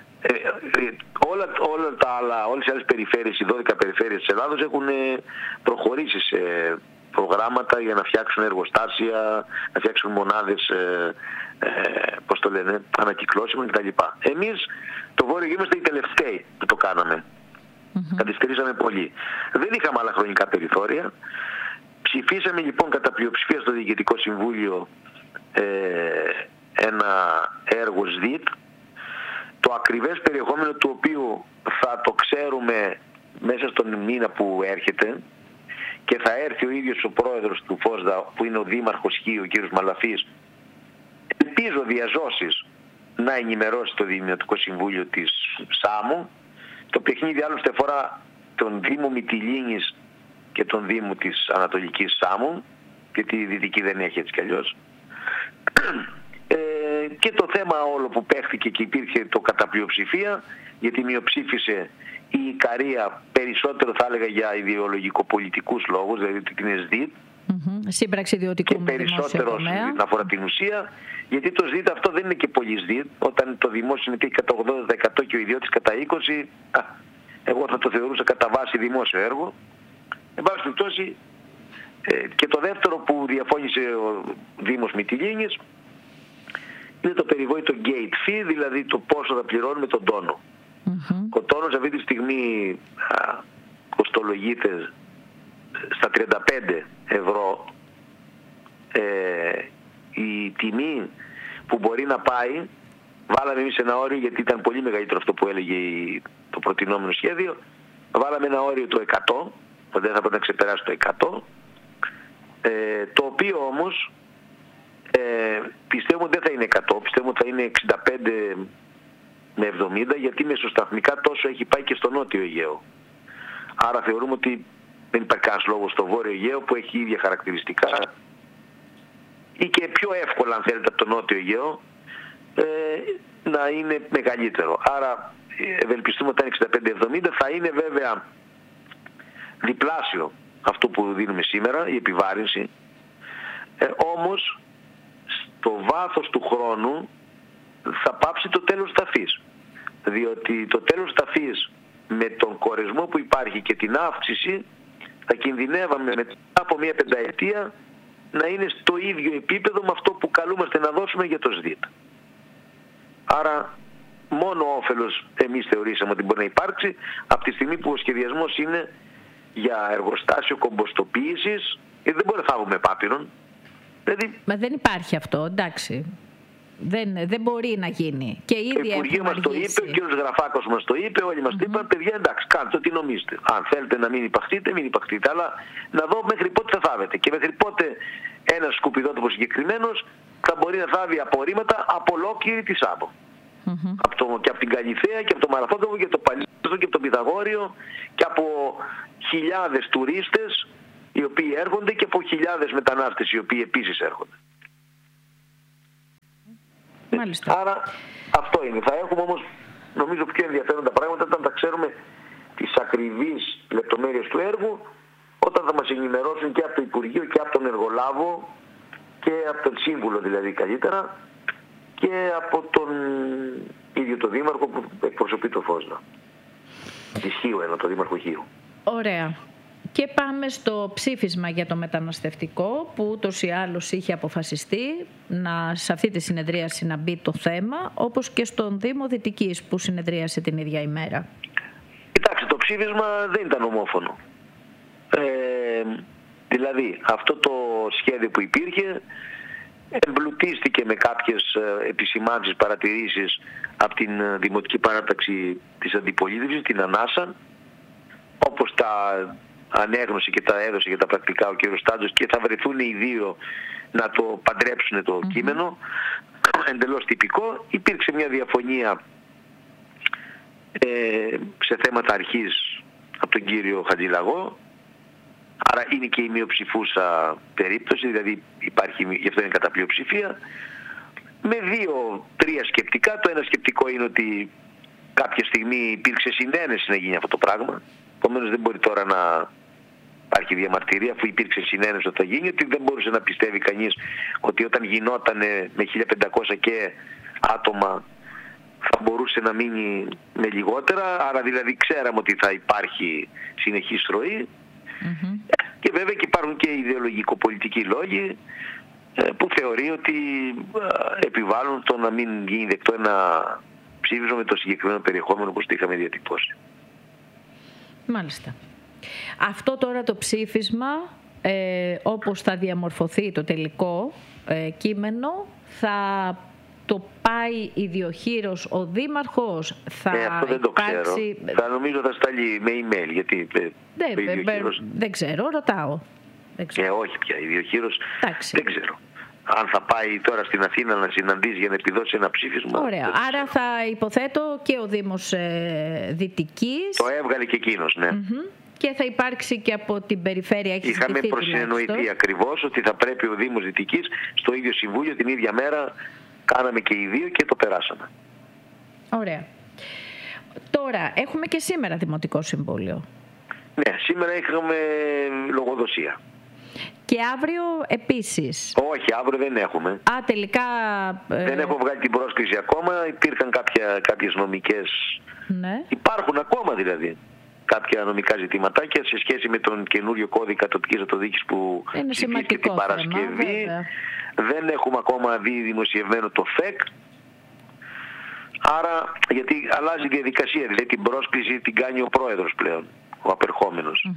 όλες οι άλλες περιφέρειες, οι 12 περιφέρειες της Ελλάδος έχουν προχωρήσει σε προγράμματα για να φτιάξουν εργοστάσια, να φτιάξουν μονάδες ανακυκλώσιμα κτλ. Εμείς το Βόρειο Αιγαίο είμαστε οι τελευταίοι που το κάναμε. Καθυστερήσαμε πολύ. Δεν είχαμε άλλα χρονικά περιθώρια. Ψηφίσαμε λοιπόν κατά πλειοψηφία στο Διοικητικό Συμβούλιο ένα έργο ΣΔΙΤ, το ακριβές περιεχόμενο του οποίου θα το ξέρουμε μέσα στον μήνα που έρχεται και θα έρθει ο ίδιος ο πρόεδρος του ΦΟΔΣΔΑ που είναι ο Δήμαρχος Χίου, ο κ. Μαλαφής, ελπίζω διαζώσεις να ενημερώσει το Δημοτικό Συμβούλιο της Σάμου. Το παιχνίδι άλλωστε αφορά τον Δήμο Μυτιλήνης και τον Δήμο της Ανατολικής Σάμου, γιατί η Δυτική δεν έχει έτσι κι αλλιώς. Και το θέμα όλο που παίχθηκε και υπήρχε το κατά πλειοψηφία, γιατί μειοψήφισε η Ικαρία περισσότερο θα έλεγα για ιδεολογικο-πολιτικούς λόγους, δηλαδή την ΕΣΔΙΤ, σύμπραξη ιδιωτικού και περισσότερο να αφορά την ουσία, γιατί το ΣΔΙΤ αυτό δεν είναι και πολύ ΣΔΙΤ. Όταν το δημόσιο συμμετέχει κατά 80% και ο ιδιώτης κατά 20%, εγώ θα το θεωρούσα κατά βάση δημόσιο έργο. Εν πάση περιπτώσει, και το δεύτερο που διαφώνησε ο Δήμος Μυτιλήνης είναι το περιβόητο gate fee, δηλαδή το πόσο θα πληρώνουμε τον τόνο. Ο τόνος αυτή τη στιγμή κοστολογείται στα 35 ευρώ. Η τιμή που μπορεί να πάει, βάλαμε εμείς ένα όριο, γιατί ήταν πολύ μεγαλύτερο αυτό που έλεγε το προτινόμενο σχέδιο, βάλαμε ένα όριο το 100, που δεν θα πρέπει να ξεπεράσει το 100, το οποίο όμως πιστεύω ότι δεν θα είναι 100, πιστεύω ότι θα είναι 65 με 70, γιατί μεσοσταθμικά τόσο έχει πάει και στο Νότιο Αιγαίο. Άρα θεωρούμε ότι δεν υπάρχει κανένας λόγος στο Βόρειο Αιγαίο που έχει ίδια χαρακτηριστικά ή και πιο εύκολα αν θέλετε από το Νότιο Αιγαίο να είναι μεγαλύτερο. Άρα ευελπιστούμε ότι θα είναι 65-70, θα είναι βέβαια διπλάσιο αυτό που δίνουμε σήμερα, η επιβάρυνση. Όμως στο βάθος του χρόνου θα πάψει το τέλος ταφής. Διότι το τέλος ταφής με τον κορεσμό που υπάρχει και την αύξηση θα κινδυνεύαμε μετά από μια πενταετία να είναι στο ίδιο επίπεδο με αυτό που καλούμαστε να δώσουμε για το ΣΔΙΤ. Άρα μόνο όφελος εμείς θεωρήσαμε ότι μπορεί να υπάρξει από τη στιγμή που ο σχεδιασμός είναι για εργοστάσιο κομποστοποίησης, δεν μπορεί να θάβουμε πάπυρον. Δηλαδή, μα δεν υπάρχει αυτό, εντάξει. Δεν μπορεί να γίνει. Και ήδη το Υπουργείο μας το είπε, ο κ. Γραφάκος μας το είπε, όλοι μας το είπαν, παιδιά, εντάξει, κάντε ό,τι νομίζετε. Αν θέλετε να μην υπαχθείτε, μην υπαχθείτε. Αλλά να δω μέχρι πότε θα θάβετε. Και μέχρι πότε ένας σκουπιδότοπος συγκεκριμένος θα μπορεί να θάβει απορρίμματα από ολόκληρη τη Σάμο. Και από την Καλυθέα και από το Μαραθόκοβο και από το Παλιόστο και από το Πυθαγόριο και από χιλιάδες τουρίστες οι οποίοι έρχονται και από χιλιάδες μετανάστες οι οποίοι επίσης έρχονται. Μάλιστα. Άρα αυτό είναι. Θα έχουμε όμως νομίζω πιο ενδιαφέροντα πράγματα όταν θα ξέρουμε τις ακριβείς λεπτομέρειες του έργου, όταν θα μας ενημερώσουν και από το Υπουργείο και από τον εργολάβο και από τον σύμβουλο δηλαδή καλύτερα και από τον ίδιο το Δήμαρχο που εκπροσωπεί το Φόσνα. Της Χίου, το Δήμαρχο Χίου. Ωραία. Και πάμε στο ψήφισμα για το μεταναστευτικό που ούτως ή άλλως είχε αποφασιστεί σε αυτή τη συνεδρίαση να μπει το θέμα, όπως και στον Δήμο Δυτικής που συνεδρίασε την ίδια ημέρα. Κοιτάξτε, το ψήφισμα δεν ήταν ομόφωνο. Δηλαδή αυτό το σχέδιο που υπήρχε εμπλουτίστηκε με κάποιες επισημάνσεις, παρατηρήσεις από την Δημοτική Παράταξη της Αντιπολίτευσης, την ΑΝΑΣΑ, όπως τα ανέγνωσε και τα έδωσε για τα πρακτικά ο κ. Στάντζος, και θα βρεθούν οι δύο να το παντρέψουν το κείμενο, εντελώς τυπικό. Υπήρξε μια διαφωνία σε θέματα αρχής από τον κύριο Χατζηλαγό, άρα είναι και η μειοψηφούσα περίπτωση, δηλαδή υπάρχει, γι' αυτό είναι κατά πλειοψηφία, με 2-3 σκεπτικά. Το ένα σκεπτικό είναι ότι κάποια στιγμή υπήρξε συνένεση να γίνει αυτό το πράγμα. Επομένως δεν μπορεί τώρα να υπάρχει διαμαρτυρία, αφού υπήρξε συνένεση ότι θα γίνει, ότι δεν μπορούσε να πιστεύει κανείς ότι όταν γινόταν με 1500 και άτομα θα μπορούσε να μείνει με λιγότερα. Άρα δηλαδή ξέραμε ότι θα υπάρχει συνεχής ροή. Και βέβαια και υπάρχουν και ιδεολογικο-πολιτικοί λόγοι που θεωρεί ότι επιβάλλουν το να μην γίνει δεκτό ένα ψήφισμα με το συγκεκριμένο περιεχόμενο όπως το είχαμε διατυπώσει. Μάλιστα. Αυτό τώρα το ψήφισμα, όπως θα διαμορφωθεί το τελικό κείμενο, θα το πάει ιδιοχείρος ο Δήμαρχος, αυτό δεν το ξέρω. Θα νομίζω θα σταλεί με email, γιατί δεν ξέρω, ρωτάω. Δεν ξέρω. Όχι πια, ιδιοχείρος δεν ξέρω. Αν θα πάει τώρα στην Αθήνα να συναντήσει για να επιδώσει ένα ψήφισμα. Ωραία. Άρα θα υποθέτω και ο Δήμος Δυτικής. Το έβγαλε και εκείνος, ναι. Και θα υπάρξει και από την περιφέρεια. Είχαμε προσυνεννοηθεί ακριβώς ότι θα πρέπει ο Δήμος Δυτικής στο ίδιο συμβούλιο την ίδια μέρα. Κάναμε και οι δύο και το περάσαμε. Ωραία. Τώρα έχουμε και σήμερα Δημοτικό Συμβούλιο. Ναι, σήμερα είχαμε λογοδοσία. Και αύριο επίσης. Όχι, αύριο δεν έχουμε. Τελικά. Δεν έχω βγάλει την πρόσκληση ακόμα. Υπήρχαν κάποιες νομικές. Ναι. Υπάρχουν ακόμα δηλαδή κάποια νομικά ζητηματάκια σε σχέση με τον καινούριο κώδικα τοπικής αυτοδιοίκησης που ψηφίστηκε την Παρασκευή. Δεν έχουμε ακόμα δει δημοσιευμένο το ΦΕΚ. Άρα, γιατί αλλάζει η διαδικασία, δηλαδή την πρόσκληση την κάνει ο πρόεδρος πλέον, ο απερχόμενος.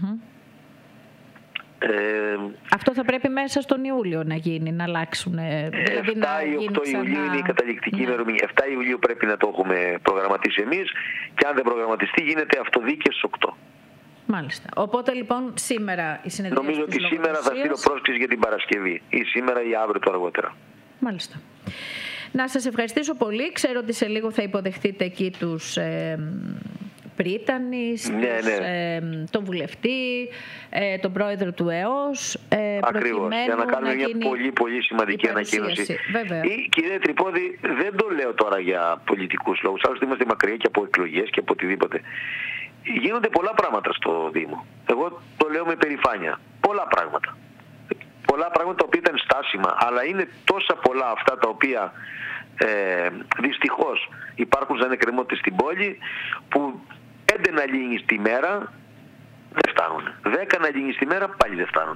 Αυτό θα πρέπει μέσα στον Ιούλιο να γίνει, να αλλάξουν. Δηλαδή 7 ή 8 Ιουλίου είναι η καταληκτική ημερομηνία. 7 Ιουλίου πρέπει να το έχουμε προγραμματίσει εμείς, και αν δεν προγραμματιστεί γίνεται αυτοδίκες στις 8. Μάλιστα. Οπότε λοιπόν σήμερα η συνεδρία. Νομίζω ότι σήμερα θα στείλω πρόσκληση για την Παρασκευή, ή σήμερα ή αύριο το αργότερα. Μάλιστα. Να σας ευχαριστήσω πολύ. Ξέρω ότι σε λίγο θα υποδεχτείτε εκεί τους πρίτανης, τον βουλευτή, τον πρόεδρο του ΕΟΣ. Ακριβώς, για να κάνουμε μια πολύ πολύ σημαντική ανακοίνωση. Κύριε Τρυπόδη, δεν το λέω τώρα για πολιτικούς λόγους, άλλωστε είμαστε μακριά και από εκλογές και από οτιδήποτε. Γίνονται πολλά πράγματα στο Δήμο. Εγώ το λέω με περηφάνεια. Πολλά πράγματα. Πολλά πράγματα τα οποία ήταν στάσιμα, αλλά είναι τόσα πολλά αυτά τα οποία δυστυχώς υπάρχουν σαν εκκρεμότητες στην πόλη, που 5 να λύνεις τη μέρα δεν φτάνουν. 10 να λύνεις τη μέρα πάλι δεν φτάνουν.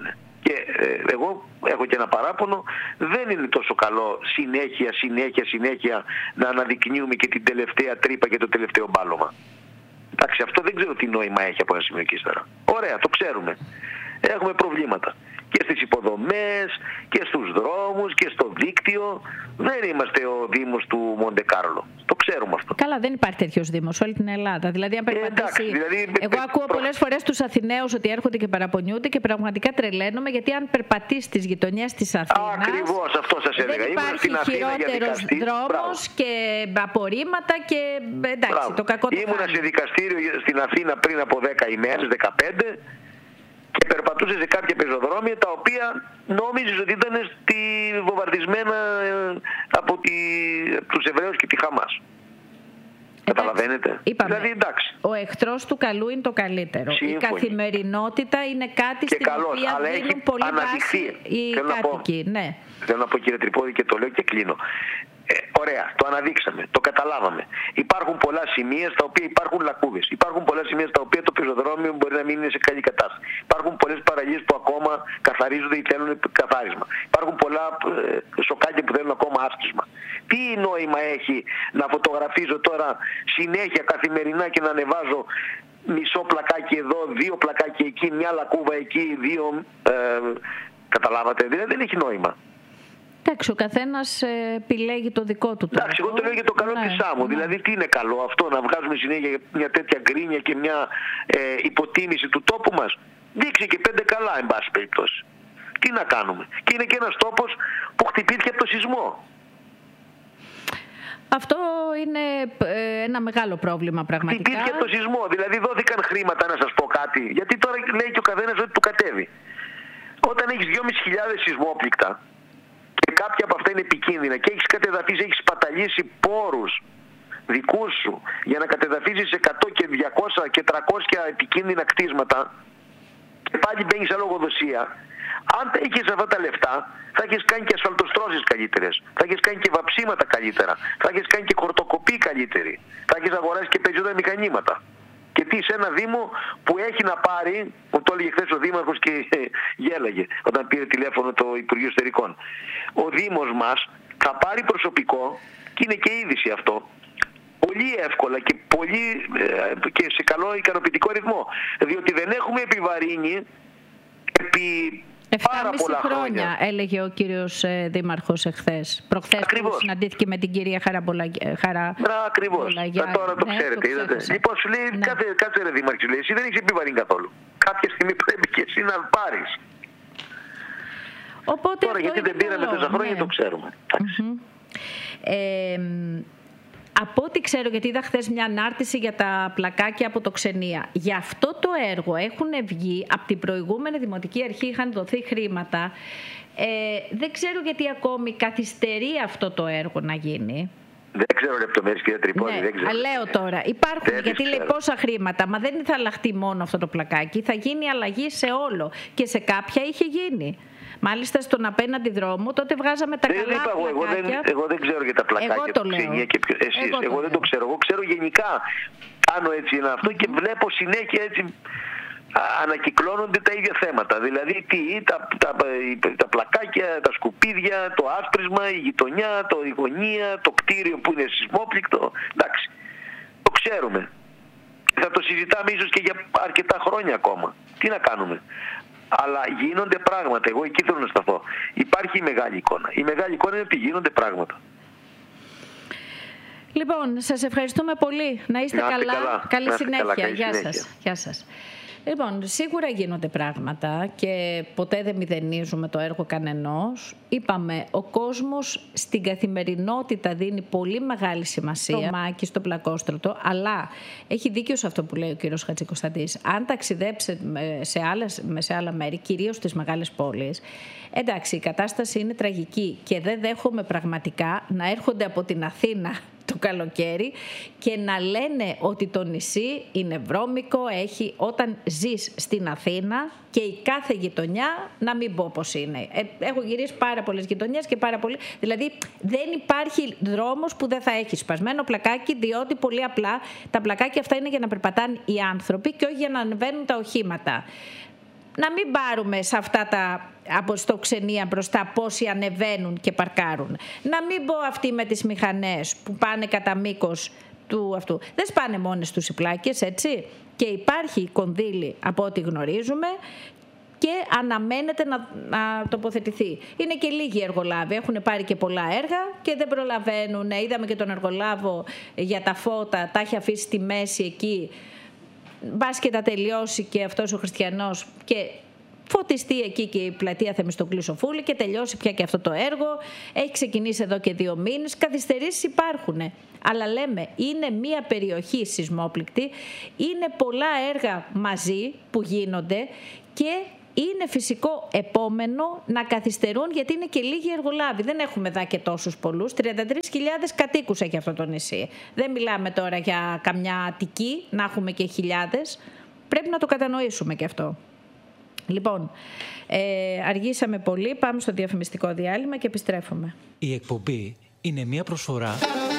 Και εγώ έχω και ένα παράπονο, δεν είναι τόσο καλό συνέχεια να αναδεικνύουμε και την τελευταία τρύπα και το τελευταίο μπάλωμα. Εντάξει, αυτό δεν ξέρω τι νόημα έχει από ένα σημείο και ύστερα. Ωραία, το ξέρουμε. Έχουμε προβλήματα και στις υποδομές και στους δρόμους και στο δίκτυο. Δεν είμαστε ο Δήμος του Μοντεκάρλο. Το ξέρουμε αυτό. Καλά, δεν υπάρχει τέτοιος Δήμος σε όλη την Ελλάδα. Δηλαδή, αν περπατήσει. Εγώ ακούω πολλές φορές τους Αθηναίους ότι έρχονται και παραπονιούνται και πραγματικά τρελαίνομαι, γιατί αν περπατήσει στις γειτονιές της Αθήνας. Ακριβώς, αυτό σας έλεγα. Δεν υπάρχει χειρότερος δρόμος και απορρίμματα και εντάξει, το κακό το ήμουνα σε δικαστήριο στην Αθήνα πριν από 10 ημέρες, 15. Και περπατούσε σε κάποια πεζοδρόμια τα οποία νόμιζες ότι ήταν βομβαρδισμένα από τους Εβραίους και τη Χαμάς. Καταλαβαίνετε. Είπαμε, δηλαδή, εντάξει. Ο εχθρός του καλού είναι το καλύτερο. Σύμφωνοι. Η καθημερινότητα είναι κάτι στην οποία δίνουν πολύ βάση οι κάτοικοι. Ναι. Θέλω να πω, κύριε Τρυπόδη, και το λέω και κλείνω. Ωραία, το αναδείξαμε, το καταλάβαμε. Υπάρχουν πολλά σημεία στα οποία υπάρχουν λακκούβες. Υπάρχουν πολλά σημεία στα οποία το πεζοδρόμιο μπορεί να μην είναι σε καλή κατάσταση. Υπάρχουν πολλές παραλίες που ακόμα καθαρίζονται ή θέλουν καθάρισμα. Υπάρχουν πολλά σοκάκια που θέλουν ακόμα άσκισμα. Τι νόημα έχει να φωτογραφίζω τώρα συνέχεια καθημερινά και να ανεβάζω μισό πλακάκι εδώ, 2 πλακάκι εκεί, μια λακκούβα εκεί, 2... καταλάβατε, δηλαδή δεν έχει νόημα. Εντάξει, ο καθένας επιλέγει το δικό του. Εντάξει, εγώ το λέω για το καλό της άμμου. Δηλαδή, τι είναι καλό αυτό, να βγάζουμε συνέχεια μια τέτοια γκρίνια και μια υποτίμηση του τόπου μας? Δείξε και 5 καλά, εν πάση περιπτώσει. Τι να κάνουμε? Και είναι και ένας τόπος που χτυπήθηκε από το σεισμό. Αυτό είναι ένα μεγάλο πρόβλημα πραγματικά. Χτυπήθηκε από το σεισμό. Δηλαδή, δόθηκαν χρήματα, να σας πω κάτι. Γιατί τώρα λέει και ο καθένας ότι του κατέβει. Όταν έχεις 2.500 σεισμόπληκτα, και κάποια από αυτά είναι επικίνδυνα και έχεις κατεδαφίσει, έχεις σπαταλήσει πόρους δικούς σου για να κατεδαφίσεις 100 και 200 και 300 επικίνδυνα κτίσματα και πάλι μπαίνεις σε λογοδοσία. Αν τα είχες αυτά τα λεφτά, θα έχεις κάνει και ασφαλτοστρώσεις καλύτερες, θα έχεις κάνει και βαψίματα καλύτερα, θα έχεις κάνει και χορτοκοπή καλύτερη, θα έχεις αγοράσει και περισσότερα μηχανήματα. Και τι, σε ένα Δήμο που έχει να πάρει, που το έλεγε χθες ο Δήμαρχος και γέλαγε όταν πήρε τηλέφωνο το Υπουργείο Εσωτερικών. Ο Δήμος μας θα πάρει προσωπικό, και είναι και είδηση αυτό, πολύ εύκολα και σε καλό ικανοποιητικό ρυθμό. Διότι δεν έχουμε επιβαρύνει επί 7,5 χρόνια, έλεγε ο κύριος Δήμαρχος εχθές. Προχθές που συναντήθηκε με την κυρία Χαραμπολαγιά. Ακριβώς. Τώρα το ξέρετε. Είδατε. Λοιπόν, σου λέει, κάτσε ρε Δήμαρχε, σου λέει, εσύ δεν έχεις επιβαρύνει καθόλου. Κάποια στιγμή πρέπει και εσύ να πάρεις. Οπότε τώρα γιατί δεν πήραμε τόσα χρόνια, το ξέρουμε. Από ό,τι ξέρω, γιατί είδα χθες μια ανάρτηση για τα πλακάκια από το Ξενία. Για αυτό το έργο έχουν βγει, από την προηγούμενη Δημοτική Αρχή είχαν δοθεί χρήματα. Δεν ξέρω γιατί ακόμη καθυστερεί αυτό το έργο να γίνει. Δεν ξέρω λεπτομέρειες, κύριε Τρυπόδη, δεν ξέρω. Λέω τώρα, υπάρχουν, γιατί λέει πόσα χρήματα, μα δεν θα αλλάχτεί μόνο αυτό το πλακάκι, θα γίνει αλλαγή σε όλο και σε κάποια είχε γίνει. Μάλιστα στον απέναντι δρόμο, τότε βγάζαμε τα καλά πλακάκια. Εγώ δεν ξέρω για τα πλακάκια του Ξενία και εσείς. Εγώ δεν το ξέρω. Εγώ ξέρω γενικά, κάνω έτσι ένα αυτό και βλέπω συνέχεια έτσι ανακυκλώνονται τα ίδια θέματα. Δηλαδή τα πλακάκια, τα σκουπίδια, το άσπρισμα, η γειτονιά, η γωνία, το κτίριο που είναι σεισμόπληκτο. Εντάξει, το ξέρουμε. Θα το συζητάμε ίσως και για αρκετά χρόνια ακόμα. Τι να κάνουμε? Αλλά γίνονται πράγματα. Εγώ εκεί θέλω να σταθώ. Υπάρχει η μεγάλη εικόνα. Η μεγάλη εικόνα είναι ότι γίνονται πράγματα. Λοιπόν, σας ευχαριστούμε πολύ. Να είστε καλά. Καλή συνέχεια. Γεια σας. Λοιπόν, σίγουρα γίνονται πράγματα και ποτέ δεν μηδενίζουμε το έργο κανενός. Είπαμε, ο κόσμος στην καθημερινότητα δίνει πολύ μεγάλη σημασία στο Μάκη, στο Πλακόστρωτο, αλλά έχει δίκιο σε αυτό που λέει ο κύριος Χατζικοσταντής. Αν ταξιδέψετε σε άλλα μέρη, κυρίως στις μεγάλες πόλεις, εντάξει, η κατάσταση είναι τραγική και δεν δέχομαι πραγματικά να έρχονται από την Αθήνα το καλοκαίρι και να λένε ότι το νησί είναι βρώμικο, έχει, όταν ζεις στην Αθήνα και η κάθε γειτονιά, να μην πω πως είναι. Έχω γυρίσει πάρα πολλές γειτονιές και πάρα πολύ. Δηλαδή δεν υπάρχει δρόμος που δεν θα έχει σπασμένο πλακάκι, διότι πολύ απλά τα πλακάκια αυτά είναι για να περπατάνε οι άνθρωποι και όχι για να ανεβαίνουν τα οχήματα. να μην πάρουμε σε αυτά τα αποστοξενία μπροστά πόσοι ανεβαίνουν και παρκάρουν. Να μην πω αυτοί με τις μηχανές που πάνε κατά μήκος του αυτού. Δεν σπάνε μόνες τους οι πλάκες, έτσι. Και υπάρχει κονδύλι από ό,τι γνωρίζουμε και αναμένεται να τοποθετηθεί. Είναι και λίγοι εργολάβοι, έχουν πάρει και πολλά έργα και δεν προλαβαίνουν. Είδαμε και τον εργολάβο για τα φώτα, τα έχει αφήσει στη μέση εκεί. Μπας και τα τελειώσει και αυτός ο Χριστιανός και φωτιστεί εκεί και η πλατεία Θεμιστοκλή Σοφούλη και τελειώσει πια και αυτό το έργο. Έχει ξεκινήσει εδώ και 2 μήνες. Καθυστερήσεις υπάρχουν. Αλλά λέμε, είναι μια περιοχή σεισμόπληκτη, είναι πολλά έργα μαζί που γίνονται και είναι φυσικό επόμενο να καθυστερούν, γιατί είναι και λίγοι εργολάβοι. Δεν έχουμε δά και τόσους πολλούς. 33.000 κατοίκους έχει αυτό το νησί. Δεν μιλάμε τώρα για καμιά Αττική, να έχουμε και χιλιάδες. Πρέπει να το κατανοήσουμε και αυτό. Λοιπόν, αργήσαμε πολύ. Πάμε στο διαφημιστικό διάλειμμα και επιστρέφουμε. Η εκπομπή είναι μια προσφορά...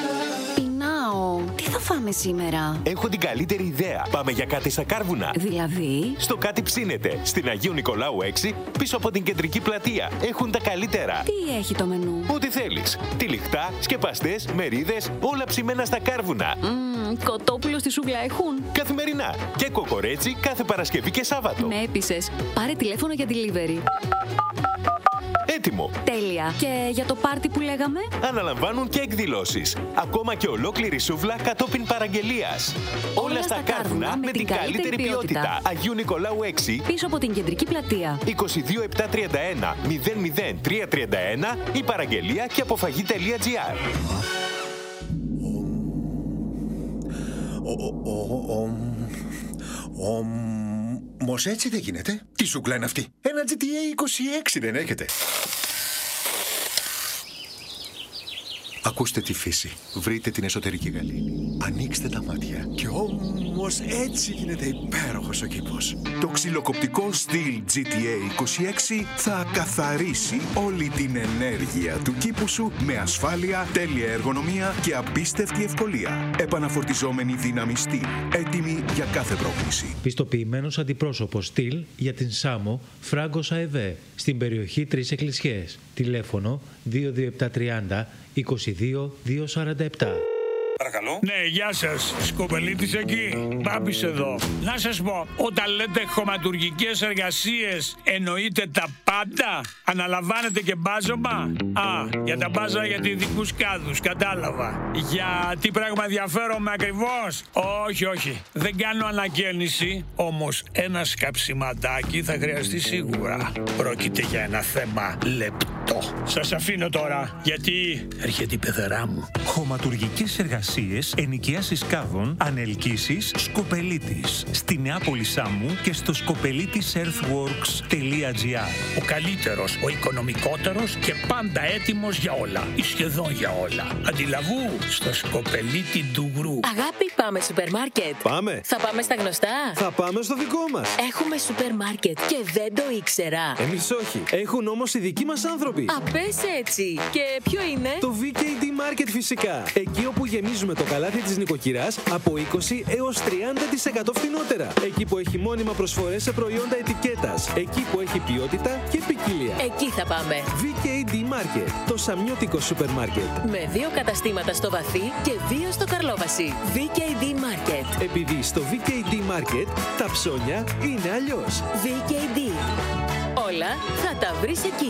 Τι θα φάμε σήμερα? Έχω την καλύτερη ιδέα. Πάμε για κάτι στα Κάρβουνα. Δηλαδή? Στο Κάτι Ψήνεται, στην Αγίου Νικολάου 6, πίσω από την κεντρική πλατεία. Έχουν τα καλύτερα. Τι έχει το μενού? Ό,τι θέλεις. Τυλιχτά, σκεπαστές, μερίδες, όλα ψημένα στα Κάρβουνα. Κοτόπουλο στη σούβλα έχουν? Καθημερινά. Και κοκορέτσι κάθε Παρασκευή και Σάββατο. Με έπεισες. Πάρε τηλέφωνο για delivery. Έτοιμο. Τέλεια. Και για το πάρτι που λέγαμε? Αναλαμβάνουν και εκδηλώσεις. Ακόμα και ολόκληρη σούβλα κατόπιν παραγγελίας. Όλα στα Κάρβουνα με την καλύτερη ποιότητα. Αγίου Νικολάου 6, πίσω από την κεντρική πλατεία. 22731 00331 ή παραγγελία και αποφαγή.gr. Όμως έτσι δεν γίνεται. Τι σούκλα είναι αυτή? Ένα GTA 26 δεν έχετε? Ακούστε τη φύση. Βρείτε την εσωτερική γαλήνη. Ανοίξτε τα μάτια. Και όμως έτσι γίνεται υπέροχος ο κήπος. Το ξυλοκοπτικό στυλ GTA 26 θα καθαρίσει όλη την ενέργεια του κήπου σου με ασφάλεια, τέλεια εργονομία και απίστευτη ευκολία. Επαναφορτιζόμενη δύναμη στυλ. Έτοιμη για κάθε πρόκληση. Πιστοποιημένος αντιπρόσωπος στυλ για την Σάμο Φράγκος ΑΕΒΕ στην περιοχή 3 Εκκλησιές. Τηλέφωνο 22730 22-247. Παρακαλώ. Ναι, γεια σας. Σκοπελίτης εκεί. Μπάμπης εδώ. Να σας πω, όταν λέτε χωματουργικές εργασίες, εννοείτε τα πάντα? Αναλαμβάνετε και μπάζωμα? Για τα μπάζα για ειδικούς κάδους, κατάλαβα. Για τι πράγμα ενδιαφέρομαι ακριβώς? Όχι. Δεν κάνω ανακαίνιση, όμως ένα σκαψιματάκι θα χρειαστεί σίγουρα. Πρόκειται για ένα θέμα λεπτό. Σας αφήνω τώρα, γιατί έρχεται η πεθερά μου. Χωματουργικές εργασίες, ενοικίασης κάδων, ανελκύσεις, Σκοπελίτης. Στη Νεάπολη Σάμου και στο skopelitisEarthworks.gr. Ο καλύτερος, ο οικονομικότερος και πάντα έτοιμος για όλα. Ή σχεδόν για όλα. Αντιλαβού, στο Σκοπελίτη Ντουγρού. Αγάπη, πάμε σούπερ μάρκετ. Πάμε. Θα πάμε στα γνωστά. Θα πάμε στο δικό μας. Έχουμε σούπερ μάρκετ και δεν το ήξερα. Εμείς όχι. Έχουν όμως οι δικοί μας άνθρωποι. Πες έτσι. Και ποιο είναι? Το VKD Market φυσικά. Εκεί όπου γεμίζουμε το καλάθι της νοικοκυράς από 20 έως 30% φθηνότερα. Εκεί που έχει μόνιμα προσφορές σε προϊόντα ετικέτας. Εκεί που έχει ποιότητα και ποικιλία. Εκεί θα πάμε. VKD Market. Το σαμιώτικο σούπερ μάρκετ. Με 2 καταστήματα στο Βαθύ και 2 στο Καρλόβαση. VKD Market. Επειδή στο VKD Market τα ψώνια είναι αλλιώς. VKD. Όλα θα τα βρεις εκεί.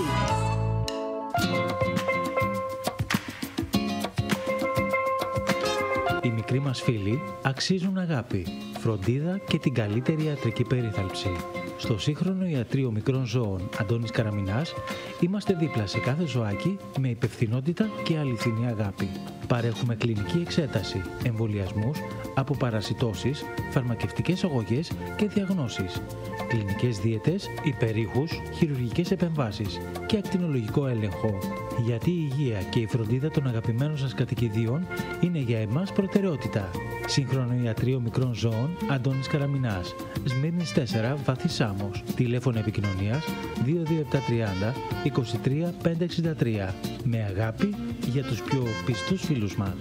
Οι μικροί μας φίλοι αξίζουν αγάπη, φροντίδα και την καλύτερη ιατρική περίθαλψη. Στο σύγχρονο ιατρείο μικρών ζώων Αντώνης Καραμινάς είμαστε δίπλα σε κάθε ζωάκι με υπευθυνότητα και αληθινή αγάπη. Παρέχουμε κλινική εξέταση, εμβολιασμούς, αποπαρασιτώσεις, φαρμακευτικές αγωγές και διαγνώσεις, κλινικές δίαιτες, υπερήχους, χειρουργικές επεμβάσεις και ακτινολογικό έλεγχο. Γιατί η υγεία και η φροντίδα των αγαπημένων σας κατοικιδίων είναι για εμάς προτεραιότητα. Σύγχρονο ιατρείο μικρών ζώων Αντώνης Καραμινάς, Σμύρνης 4, Βαθύ Σάμος. Τηλέφωνο επικοινωνίας 22730 23 563. Με αγάπη για τους πιο πιστούς φίλους μας.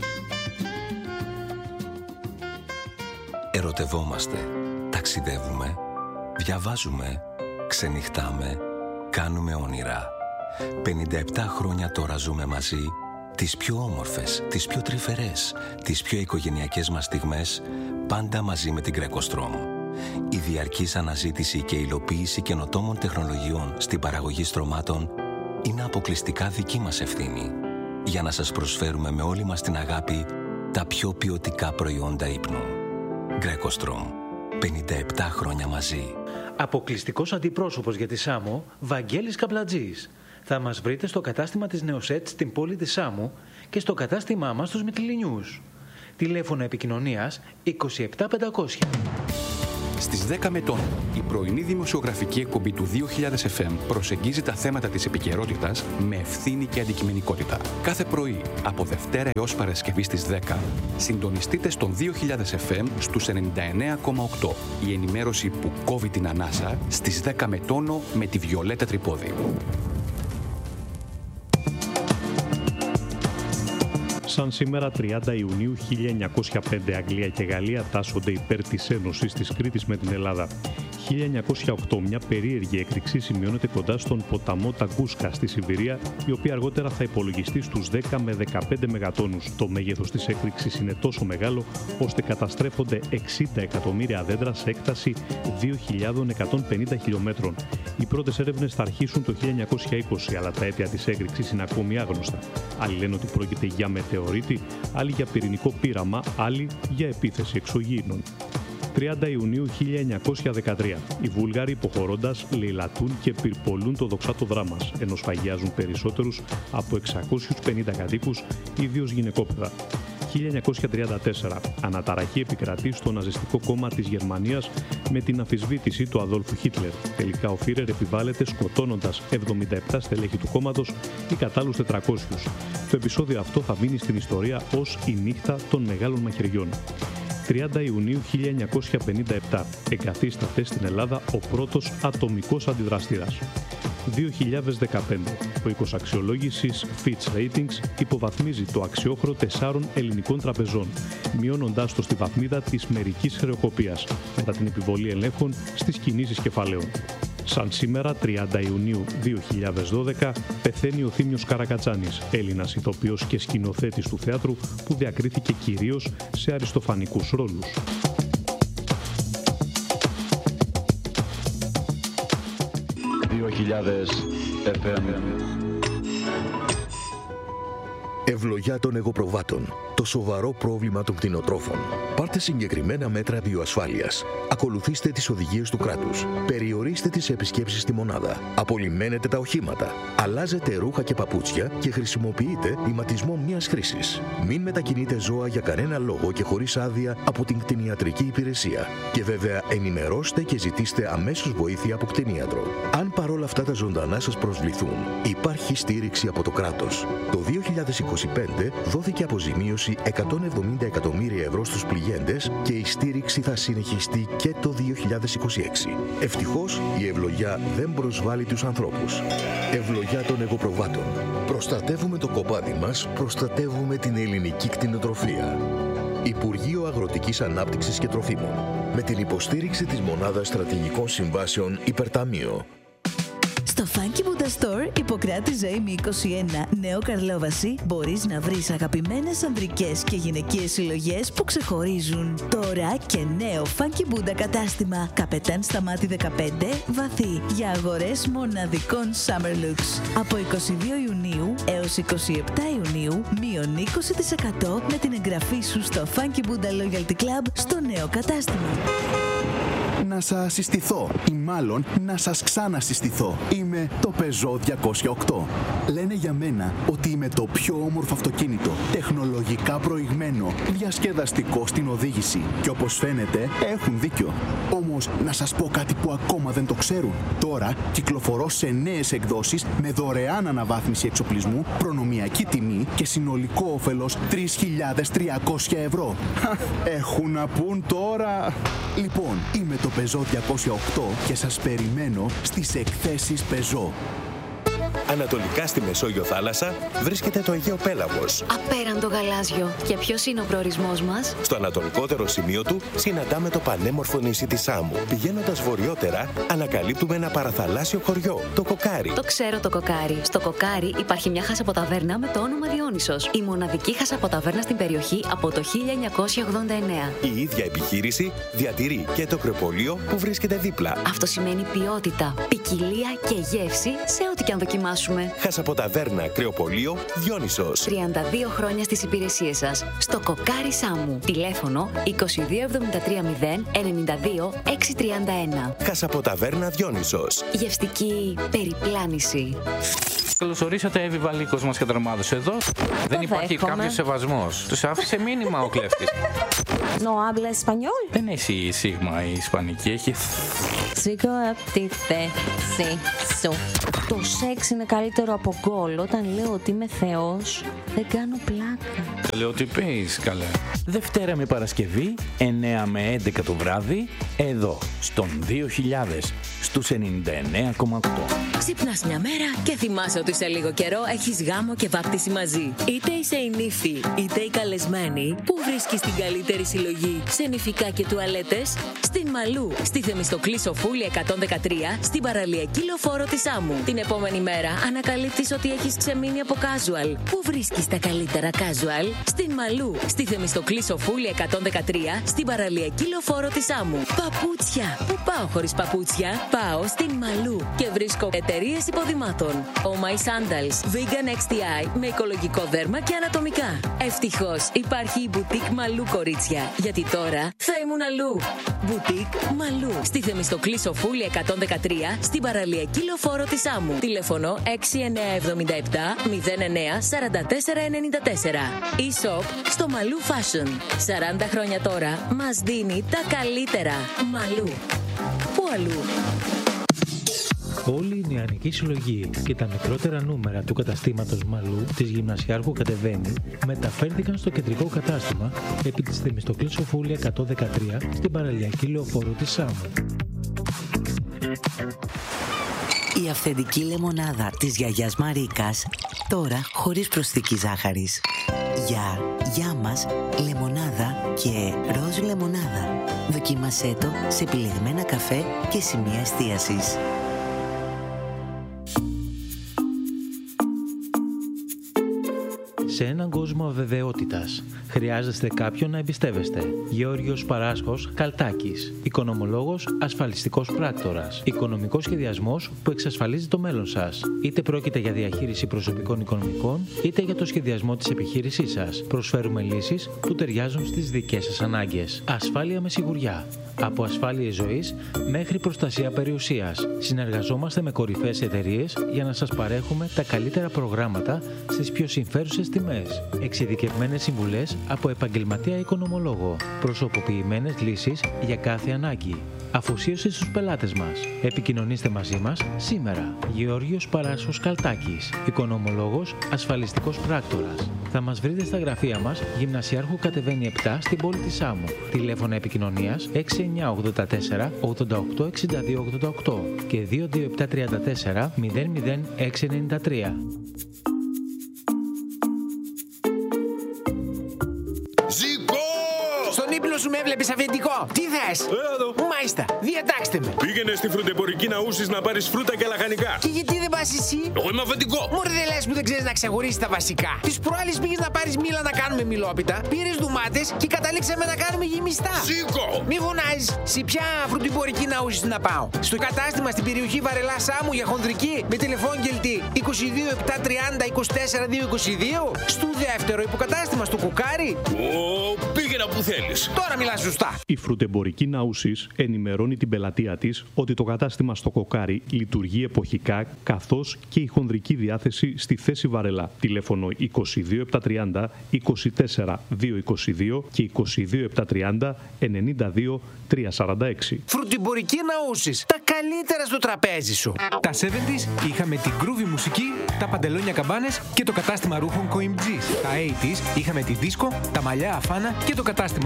Ερωτευόμαστε, ταξιδεύουμε, διαβάζουμε, Ξενυχτάμε, κάνουμε όνειρα. 57 χρόνια τώρα ζούμε μαζί, τις πιο όμορφες, τις πιο τρυφερές, τις πιο οικογενειακές μας στιγμές, πάντα μαζί με την Greco-Strom. Η διαρκής αναζήτηση και υλοποίηση καινοτόμων τεχνολογιών στην παραγωγή στρωμάτων είναι αποκλειστικά δική μας ευθύνη, για να σας προσφέρουμε με όλη μας την αγάπη τα πιο ποιοτικά προϊόντα ύπνου. Greco-Strom. 57 χρόνια μαζί. Αποκλειστικός αντιπρόσωπος για τη Σάμο, Βαγγέλης Καπλατζής. Θα μας βρείτε στο κατάστημα της Νεοσέτ στην πόλη της Σάμου και στο κατάστημά μας στους Μυτιληνιούς. Τηλέφωνο επικοινωνίας 27500. Στις 10 με τον, η πρωινή δημοσιογραφική εκπομπή του 2000 FM προσεγγίζει τα θέματα της επικαιρότητας με ευθύνη και αντικειμενικότητα. Κάθε πρωί, από Δευτέρα έως Παρασκευή στις 10, συντονιστείτε στον 2000 FM στους 99,8. Η ενημέρωση που κόβει την ανάσα στις 10 με τόνο με τη Βιολέτα Τρυπόδη. Σαν σήμερα 30 Ιουνίου 1905, Αγγλία και Γαλλία τάσσονται υπέρ της Ένωσης της Κρήτης με την Ελλάδα. 1908, μια περίεργη έκρηξη σημειώνεται κοντά στον ποταμό Ταγκούσκα στη Σιβηρία, η οποία αργότερα θα υπολογιστεί στους 10 με 15 μεγατόνους. Το μέγεθος της έκρηξης είναι τόσο μεγάλο, ώστε καταστρέφονται 60 εκατομμύρια δέντρα σε έκταση 2.150 χιλιόμετρων. Οι πρώτες έρευνες θα αρχίσουν το 1920, αλλά τα αίτια της έκρηξης είναι ακόμη άγνωστα. Άλλοι λένε ότι πρόκειται για μετεωρίτη, άλλοι για πυρηνικό πείραμα, άλλοι για επίθεση εξωγήινων. 30 Ιουνίου 1913. Οι Βούλγαροι υποχωρώντας λαιλατούν και πυρπολούν το δοξάτο δράμας, ενώ σφαγιάζουν περισσότερους από 650 κατοίκους, ιδίως γυναικόπαιδα. 1934. Αναταραχή επικρατεί στο ναζιστικό κόμμα της Γερμανίας με την αμφισβήτηση του Αδόλφου Χίτλερ. Τελικά ο Φίρερ επιβάλλεται σκοτώνοντας 77 στελέχη του κόμματος ή κατ' άλλους 400. Το επεισόδιο αυτό θα μείνει στην ιστορία ως η νύχτα των μεγάλων μαχαιριών. 30 Ιουνίου 1957. Εγκαθίσταται στην Ελλάδα ο πρώτος ατομικός αντιδραστήρας. 2015. Ο οίκος αξιολόγησης Fitch Ratings υποβαθμίζει το αξιόχρο 4 ελληνικών τραπεζών, μειώνοντάς το στη βαθμίδα της μερικής χρεοκοπίας, μετά την επιβολή ελέγχων στις κινήσεις κεφαλαίων. Σαν σήμερα, 30 Ιουνίου 2012, πεθαίνει ο Θήμιος Καρακατσάνης, Έλληνας ηθοποιός και σκηνοθέτης του θεάτρου που διακρίθηκε κυρίως σε αριστοφανικούς ρόλους. Ευλογιά των εγωπροβάτων. Το σοβαρό πρόβλημα των κτηνοτρόφων. Πάρτε συγκεκριμένα μέτρα βιοασφάλειας. Ακολουθήστε τις οδηγίες του κράτους. Περιορίστε τις επισκέψεις στη μονάδα. Απολυμμένετε τα οχήματα. Αλλάζετε ρούχα και παπούτσια και χρησιμοποιείτε ηματισμό μιας χρήσης. Μην μετακινείτε ζώα για κανένα λόγο και χωρίς άδεια από την κτηνιατρική υπηρεσία. Και βέβαια ενημερώστε και ζητήστε αμέσως βοήθεια από κτηνίατρο. Αν παρόλα αυτά τα ζωντανά σας προσβληθούν, υπάρχει στήριξη από το κράτος. Το 2025 δόθηκε αποζημίωση 170 εκατομμύρια ευρώ στους πληγέντες και η στήριξη θα συνεχιστεί και το 2026. Ευτυχώς η ευλογιά δεν προσβάλλει τους ανθρώπους. Ευλογιά των εγωπροβάτων. Προστατεύουμε το κοπάδι μας, προστατεύουμε την ελληνική κτηνοτροφία. Υπουργείο Αγροτικής Ανάπτυξης και Τροφίμων. Με την υποστήριξη της Μονάδας Στρατηγικών Συμβάσεων Υπερταμείο. Στο Funky Buddha Store, Ιπποκράτη Ζωήμη 21, Νέο Καρλόβαση, μπορείς να βρεις αγαπημένες ανδρικές και γυναικείες συλλογές που ξεχωρίζουν. Τώρα και νέο Funky Buddha κατάστημα, Καπετάν Σταμάτη 15, Βαθύ, για αγορές μοναδικών Summer Looks. Από 22 Ιουνίου έως 27 Ιουνίου, μείον 20% με την εγγραφή σου στο Funky Buddha Loyalty Club στο νέο κατάστημα. Να σας συστηθώ ή μάλλον να σας ξανασυστηθώ. Είμαι το Peugeot 208. Λένε για μένα ότι είμαι το πιο όμορφο αυτοκίνητο, τεχνολογικά προηγμένο, διασκεδαστικό στην οδήγηση. Και όπως φαίνεται έχουν δίκιο. Όμως να σας πω κάτι που ακόμα δεν το ξέρουν. Τώρα κυκλοφορώ σε νέες εκδόσεις με δωρεάν αναβάθμιση εξοπλισμού, προνομιακή τιμή και συνολικό όφελος 3.300 ευρώ. Έχουν να πούν τώρα. Λοιπόν, είμαι το Peugeot 208 και σας περιμένω στις εκθέσεις Peugeot. Ανατολικά στη Μεσόγειο θάλασσα βρίσκεται το Αιγαίο Πέλαγος. Απέραντο γαλάζιο. Και ποιος είναι ο προορισμός μας? Στο ανατολικότερο σημείο του συναντάμε το πανέμορφο νησί της Σάμου. Πηγαίνοντας βορειότερα, ανακαλύπτουμε ένα παραθαλάσσιο χωριό, το Κοκάρι. Το ξέρω το Κοκάρι. Στο Κοκάρι υπάρχει μια χασαποταβέρνα με το όνομα Διόνυσος. Η μοναδική χασαποταβέρνα στην περιοχή από το 1989. Η ίδια επιχείρηση διατηρεί και το κρεοπολείο που βρίσκεται δίπλα. Αυτό σημαίνει ποιότητα, ποικιλία και γεύση σε ό,τι και αν δοκιμάσουμε. Χασαποταβέρνα, κρεοπολείο, Διόνυσος. 32 χρόνια στις υπηρεσίες σας. Στο Κοκάρι Σάμου. Τηλέφωνο 22730 92 631. Χασαποταβέρνα, Διόνυσος. Γευστική περιπλάνηση. Καλώς ορίσατε, Εύη Βαλίκος μας κατρομάδος εδώ. Δεν υπάρχει κάποιος σεβασμός. Τους άφησε μήνυμα ο κλέφτης. No habla español. Δεν έχει σίγμα η ισπανική, έχει... Σήκω από τη θέση σου. Το σεξ είναι καλύτερο από γκολ. Όταν λέω ότι είμαι θεός, δεν κάνω πλάκα. Λέω ότι πεις, καλέ. Δευτέρα με Παρασκευή, 9 με 11 το βράδυ, εδώ, στον 2000, στους 99,8. Ξυπνάς μια μέρα και θυμάσαι ότι σε λίγο καιρό έχεις γάμο και βάπτιση μαζί. Είτε είσαι η νύφη, είτε η καλεσμένη, που βρίσκεις την καλύτερη συλλογή σε νηφικά και τουαλέτες? Στην Μαλού, στη Θεμιστοκλή Σοφούλη 113, στην παραλιακή λεωφόρο της Σάμου. Την επόμενη μέρα ανακαλύπτεις ότι έχεις ξεμείνει από casual. Πού βρίσκεις τα καλύτερα casual? Στην Μαλού, στη Θεμιστοκλή Σοφούλη 113, στην παραλιακή λεωφόρο της Σάμου. Παπούτσια. Πού πάω χωρίς παπούτσια? Πάω στην Μαλού και βρίσκω εταιρείες υποδημάτων. Oh My Sandals, Vegan XTI με οικολογικό δέρμα και ανατομικά. Ευτυχώς υπάρχει η Boutique Μαλού, κορίτσια, γιατί τώρα θα ήμουν αλλού. Boutique Μαλού, στη Θεμιστοκλή Σοφούλη 113, στην παραλιακή λεωφόρο της Σάμου. Τηλέφωνο 6977 09 44 94. E-shop στο Μαλού Fashion. 40 χρόνια τώρα μας δίνει τα καλύτερα. Μαλού. Πού αλλού? Όλη η νεανική συλλογή και τα μικρότερα νούμερα του καταστήματος Μαλού της Γυμνασιάρχου Κατεβαίνει μεταφέρθηκαν στο κεντρικό κατάστημα επί της Θεμιστοκλής Σοφούλη 113 στην παραλιακή λεωφόρο της Σάμου. Η αυθεντική λεμονάδα της γιαγιάς Μαρίκας, τώρα χωρίς προσθήκη ζάχαρης. Για μας λεμονάδα και ροζ λεμονάδα. Δοκίμασέ το σε επιλεγμένα καφέ και σημεία εστίασης. Σε έναν κόσμο αβεβαιότητας, χρειάζεστε κάποιον να εμπιστεύεστε. Γεώργιος Παράσχος Καλτάκης. Οικονομολόγος, ασφαλιστικός πράκτορας. Οικονομικός σχεδιασμός που εξασφαλίζει το μέλλον σας. Είτε πρόκειται για διαχείριση προσωπικών οικονομικών, είτε για το σχεδιασμό της επιχείρησής σας. Προσφέρουμε λύσεις που ταιριάζουν στις δικές σας ανάγκες. Ασφάλεια με σιγουριά. Από ασφάλειες ζωής μέχρι προστασία περιουσίας. Συνεργαζόμαστε με κορυφαίες εταιρείες για να σας παρέχουμε τα καλύτερα προγράμματα στις πιο συμφέρουσες τιμές. Εξειδικευμένες συμβουλές από επαγγελματία οικονομολόγο. Προσωποποιημένες λύσεις για κάθε ανάγκη. Αφοσίωση στους πελάτες μας. Επικοινωνήστε μαζί μας σήμερα. Γεώργιος Παράσχος Καλτάκης. Οικονομολόγος, ασφαλιστικός πράκτορας. Θα μας βρείτε στα γραφεία μας, Γυμνασιάρχου Κατεβαίνει 7 στην πόλη της Σάμου. Τηλέφωνα επικοινωνίας 6984 88 62 88 και 22734 00693. Στον ύπνο σου με έβλεπες αφεντικό. Τι θες? Μάλιστα, διατάξτε με. Πήγαινε στη φρουτεμπορική Ναούσης να πάρεις φρούτα και λαχανικά. Και γιατί δεν πας εσύ? Εγώ είμαι αφεντικό. Μωρέ, δεν λες που δεν ξέρεις να ξεχωρίσεις τα βασικά. Τις προάλλες πήγες να πάρεις μήλα να κάνουμε μιλόπιτα, πήρες ντουμάτες και καταλήξαμε να κάνουμε γεμιστά. Σήκω! Μη φωνάζεις. Σε ποια φρουτεμπορική Ναούσης να πάω? Στο κατάστημα στην περιοχή Βαρελά Σάμου για χονδρική με τηλεφώνγελτη 22 730 24 222. Στο δεύτερο υποκατάστημα στο Κοκάρι. Πήγαινα που θέλεις. Τώρα μιλάς σωστά. Η φρουτεμπορική Ναούσης ενημερώνει την πελατεία της ότι το κατάστημα στο Κοκάρι λειτουργεί εποχικά, καθώς και η χονδρική διάθεση στη θέση Βαρελά. Τηλέφωνο 22 730 24 222 και 22 730 92 346. Φρουτεμπορική Ναούσης. Τα καλύτερα στο τραπέζι σου. Τα 70's είχαμε την groovy μουσική, τα παντελόνια καμπάνες και το κατάστημα ρούχων Coimg's. Τα 80's είχαμε τη δίσκο, τα μαλλιά αφάνα και το κατάστημα ρούχων Coimg's.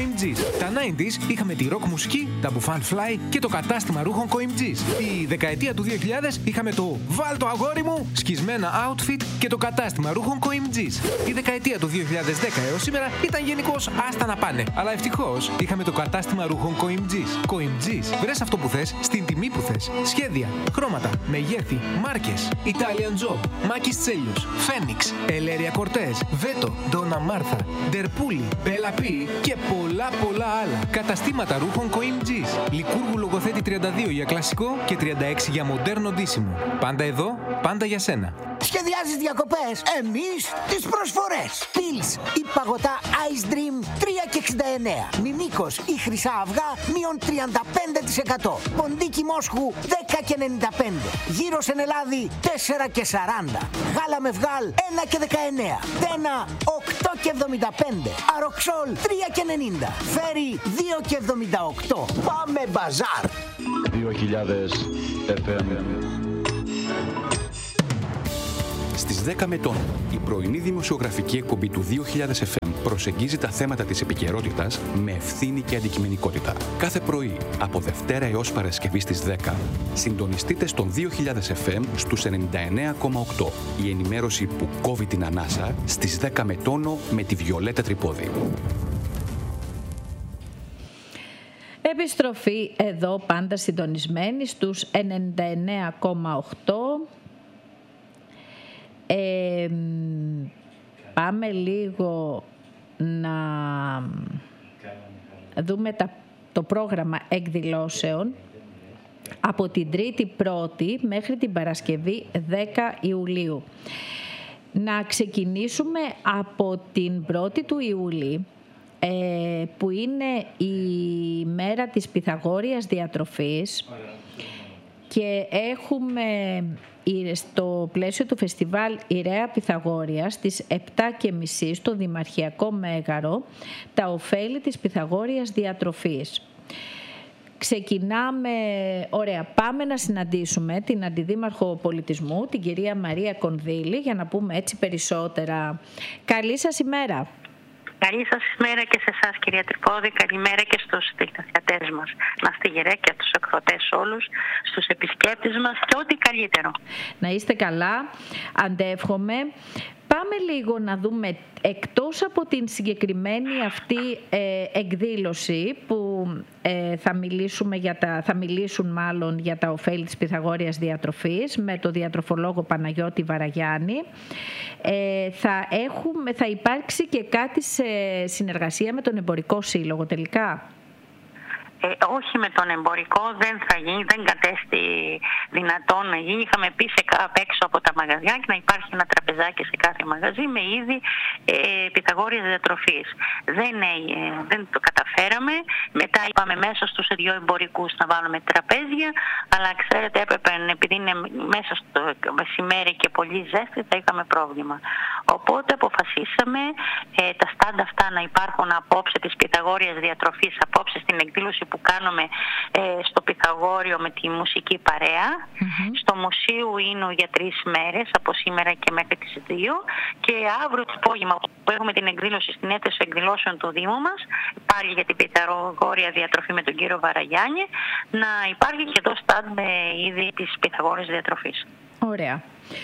Coimgees. Τα 90s είχαμε τη rock μουσική, τα Bouffant Fly και το κατάστημα ρούχων Coimgees. Τη δεκαετία του 2000 είχαμε το «Βάλ το αγόρι μου», σκισμένα outfit και το κατάστημα ρούχων Coimgees. Η δεκαετία του 2010 έως σήμερα ήταν γενικώς άστα να πάνε. Αλλά ευτυχώς είχαμε το κατάστημα ρούχων Coimgees. Coimgees, βρες αυτό που θες, στην τιμή που θες. Σχέδια, χρώματα, μεγέθη, μάρκες. Italian Job, Μάκης Τσέλιος, Φένιξ, Ελέρια Κορτές, Βέτο, Ντόνα Μάρθα, Ντερπούλη, Μπέλα Πι και πολλά άλλα. Καταστήματα ρούχων Coimgees. Λικούργου Λογοθέτη 32 για κλασικό και 36 για μοντέρνο ντύσιμο. Πάντα εδώ, πάντα για σένα. Σχεδιάζεις διακοπές? Εμείς τις προσφορές. Πιλς ή παγωτά Ice Dream 3,69. Μιμίκος ή χρυσά αυγά μείον 35%. Ποντίκι Μόσχου 10,95. Γύρος εν Ελλάδη 4,40. Γάλα με βγάλ 1,19. Τένα 8,75. Αροξόλ 3,90. Φέρι 2,78. Πάμε μπαζάρ. 2000 FM. Στις 10 με τον, η πρωινή δημοσιογραφική εκπομπή του 2000 FM προσεγγίζει τα θέματα της επικαιρότητας με ευθύνη και αντικειμενικότητα. Κάθε πρωί, από Δευτέρα έως Παρασκευή στις 10, συντονιστείτε στον 2000 FM στους 99,8. Η ενημέρωση που κόβει την ανάσα στις 10 με τόνο με τη Βιολέτα Τρυπόδη. Επιστροφή εδώ, πάντα συντονισμένη στους 99,8. Πάμε λίγο να δούμε το πρόγραμμα εκδηλώσεων από την 1η μέχρι την Παρασκευή 10 Ιουλίου. Να ξεκινήσουμε από την 1η του Ιούλη, που είναι η μέρα της Πυθαγόριας διατροφής, και έχουμε στο πλαίσιο του φεστιβάλ Ιρέα Πυθαγόρειας στις 7:30 στο Δημαρχιακό Μέγαρο τα ωφέλη της Πυθαγόριας διατροφής. Ξεκινάμε, ωραία, πάμε να συναντήσουμε την Αντιδήμαρχο Πολιτισμού, την κυρία Μαρία Κονδύλη, για να πούμε έτσι περισσότερα. Καλή σας ημέρα. Καλή σας ημέρα και σε εσάς, κυρία Τρυπόδη. Καλημέρα και στους τηλεθεατές μας. Να είστε γερέκια, τους εκδοτές όλους, στους επισκέπτες μας και ό,τι καλύτερο. Να είστε καλά, αντεύχομαι. Πάμε λίγο να δούμε, εκτός από την συγκεκριμένη αυτή εκδήλωση που θα μιλήσουν μάλλον για τα ωφέλη της Πυθαγόριας διατροφής με το διατροφολόγο Παναγιώτη Βαραγιάννη, θα υπάρξει και κάτι σε συνεργασία με τον Εμπορικό Σύλλογο τελικά. Όχι, με τον εμπορικό δεν θα γίνει, δεν κατέστη δυνατόν να γίνει. Είχαμε πει απ' έξω από τα μαγαζιά και να υπάρχει ένα τραπεζάκι σε κάθε μαγαζί με είδη Πυθαγόριας διατροφής. Δεν το καταφέραμε. Μετά είπαμε μέσα στους δύο εμπορικούς να βάλουμε τραπέζια, αλλά ξέρετε έπρεπε, επειδή είναι μέσα στο μεσημέρι και πολύ ζέστη, θα είχαμε πρόβλημα. Οπότε αποφασίσαμε τα στάντα αυτά να υπάρχουν απόψε της Πυθαγόριας διατροφής, απόψε στην εκδήλωση που κάνουμε στο Πυθαγόριο με τη μουσική παρέα. Στο Μουσείο Ίνου για 3 μέρες, από σήμερα και μέχρι τις 2. Και αύριο το απόγευμα που έχουμε την εκδήλωση στην αίθουσα εκδηλώσεων του Δήμου μας, πάλι για την Πυθαγόρια διατροφή με τον κύριο Βαραγιάννη, να υπάρχει και εδώ στάντ με είδη της Πυθαγόριας διατροφής. Ωραία.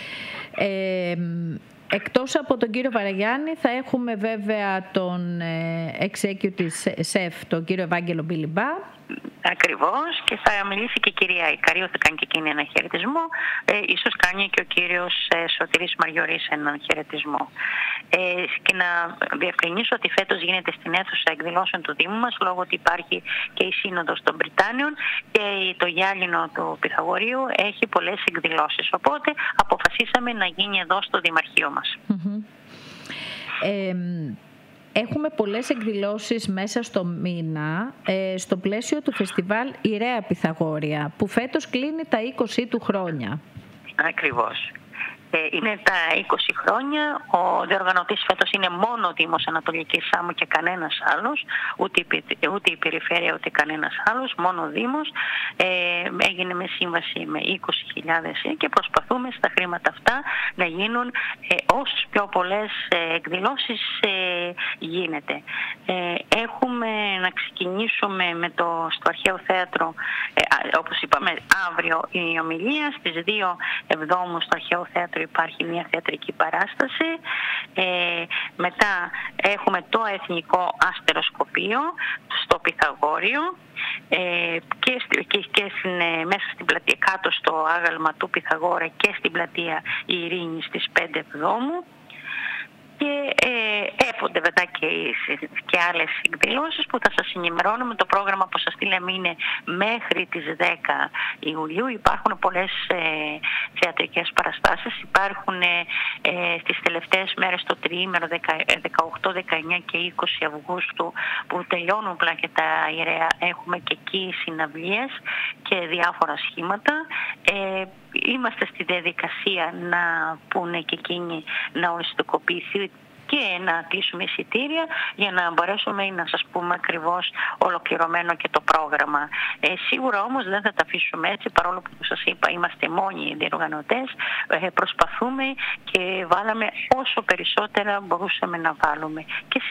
Εκτός από τον κύριο Βαραγιάννη θα έχουμε βέβαια τον executive chef, τον κύριο Ευάγγελο Μπιλιμπά. Ακριβώς, και θα μιλήσει και η κυρία Ικαρίου, θα κάνει και εκείνη ένα χαιρετισμό. Ίσως κάνει και ο κύριος Σωτήρης Μαριωρής έναν χαιρετισμό. Και να διευκρινίσω ότι φέτος γίνεται στην αίθουσα εκδηλώσεων του Δήμου μας, λόγω ότι υπάρχει και η Σύνοδος των Βρυτάνιων και το γυάλινο του Πυθαγορείου έχει πολλές εκδηλώσεις. Οπότε αποφασίσαμε να γίνει εδώ στο Δημαρχείο μας. Έχουμε πολλές εκδηλώσεις μέσα στο μήνα στο πλαίσιο του φεστιβάλ Ιρέα Πυθαγόρια, που φέτος κλείνει τα 20 του χρόνια. Ακριβώς. Είναι τα 20 χρόνια. Ο διοργανωτής φέτος είναι μόνο ο Δήμος Ανατολικής Σάμου και κανένας άλλος, ούτε η περιφέρεια ούτε κανένας άλλος, μόνο ο Δήμος. Έγινε με σύμβαση με 20.000 και προσπαθούμε στα χρήματα αυτά να γίνουν όσες πιο πολλές εκδηλώσεις γίνεται. Έχουμε να ξεκινήσουμε στο Αρχαίο Θέατρο, όπως είπαμε, αύριο η ομιλία. Στις 2 Εβδόμου στο Αρχαίο Θέατρο υπάρχει μια θεατρική παράσταση. Μετά έχουμε το Εθνικό Αστεροσκοπείο στο Πυθαγόριο και μέσα στην πλατεία, κάτω στο άγαλμα του Πυθαγόρα και στην πλατεία Ειρήνης στις 5 Εβδόμου. Και έπονται μετά και άλλες εκδηλώσεις που θα σας ενημερώνουμε. Το πρόγραμμα που σας στείλαμε είναι μέχρι τις 10 Ιουλίου. Υπάρχουν πολλές θεατρικές παραστάσεις. Υπάρχουν στις τελευταίες μέρες το τριήμερο 18, 19 και 20 Αυγούστου που τελειώνουν πλά και τα ιερέα. Έχουμε και εκεί συναυλίες και διάφορα σχήματα. Είμαστε στη διαδικασία να πούνε και εκείνοι να οριστικοποιηθεί και να κλείσουμε εισιτήρια για να μπορέσουμε να σας πούμε ακριβώς ολοκληρωμένο και το πρόγραμμα. Σίγουρα όμως δεν θα τα αφήσουμε έτσι, παρόλο που σας είπα είμαστε μόνοι οι διοργανωτές. Προσπαθούμε και βάλαμε όσο περισσότερα μπορούσαμε να βάλουμε. Και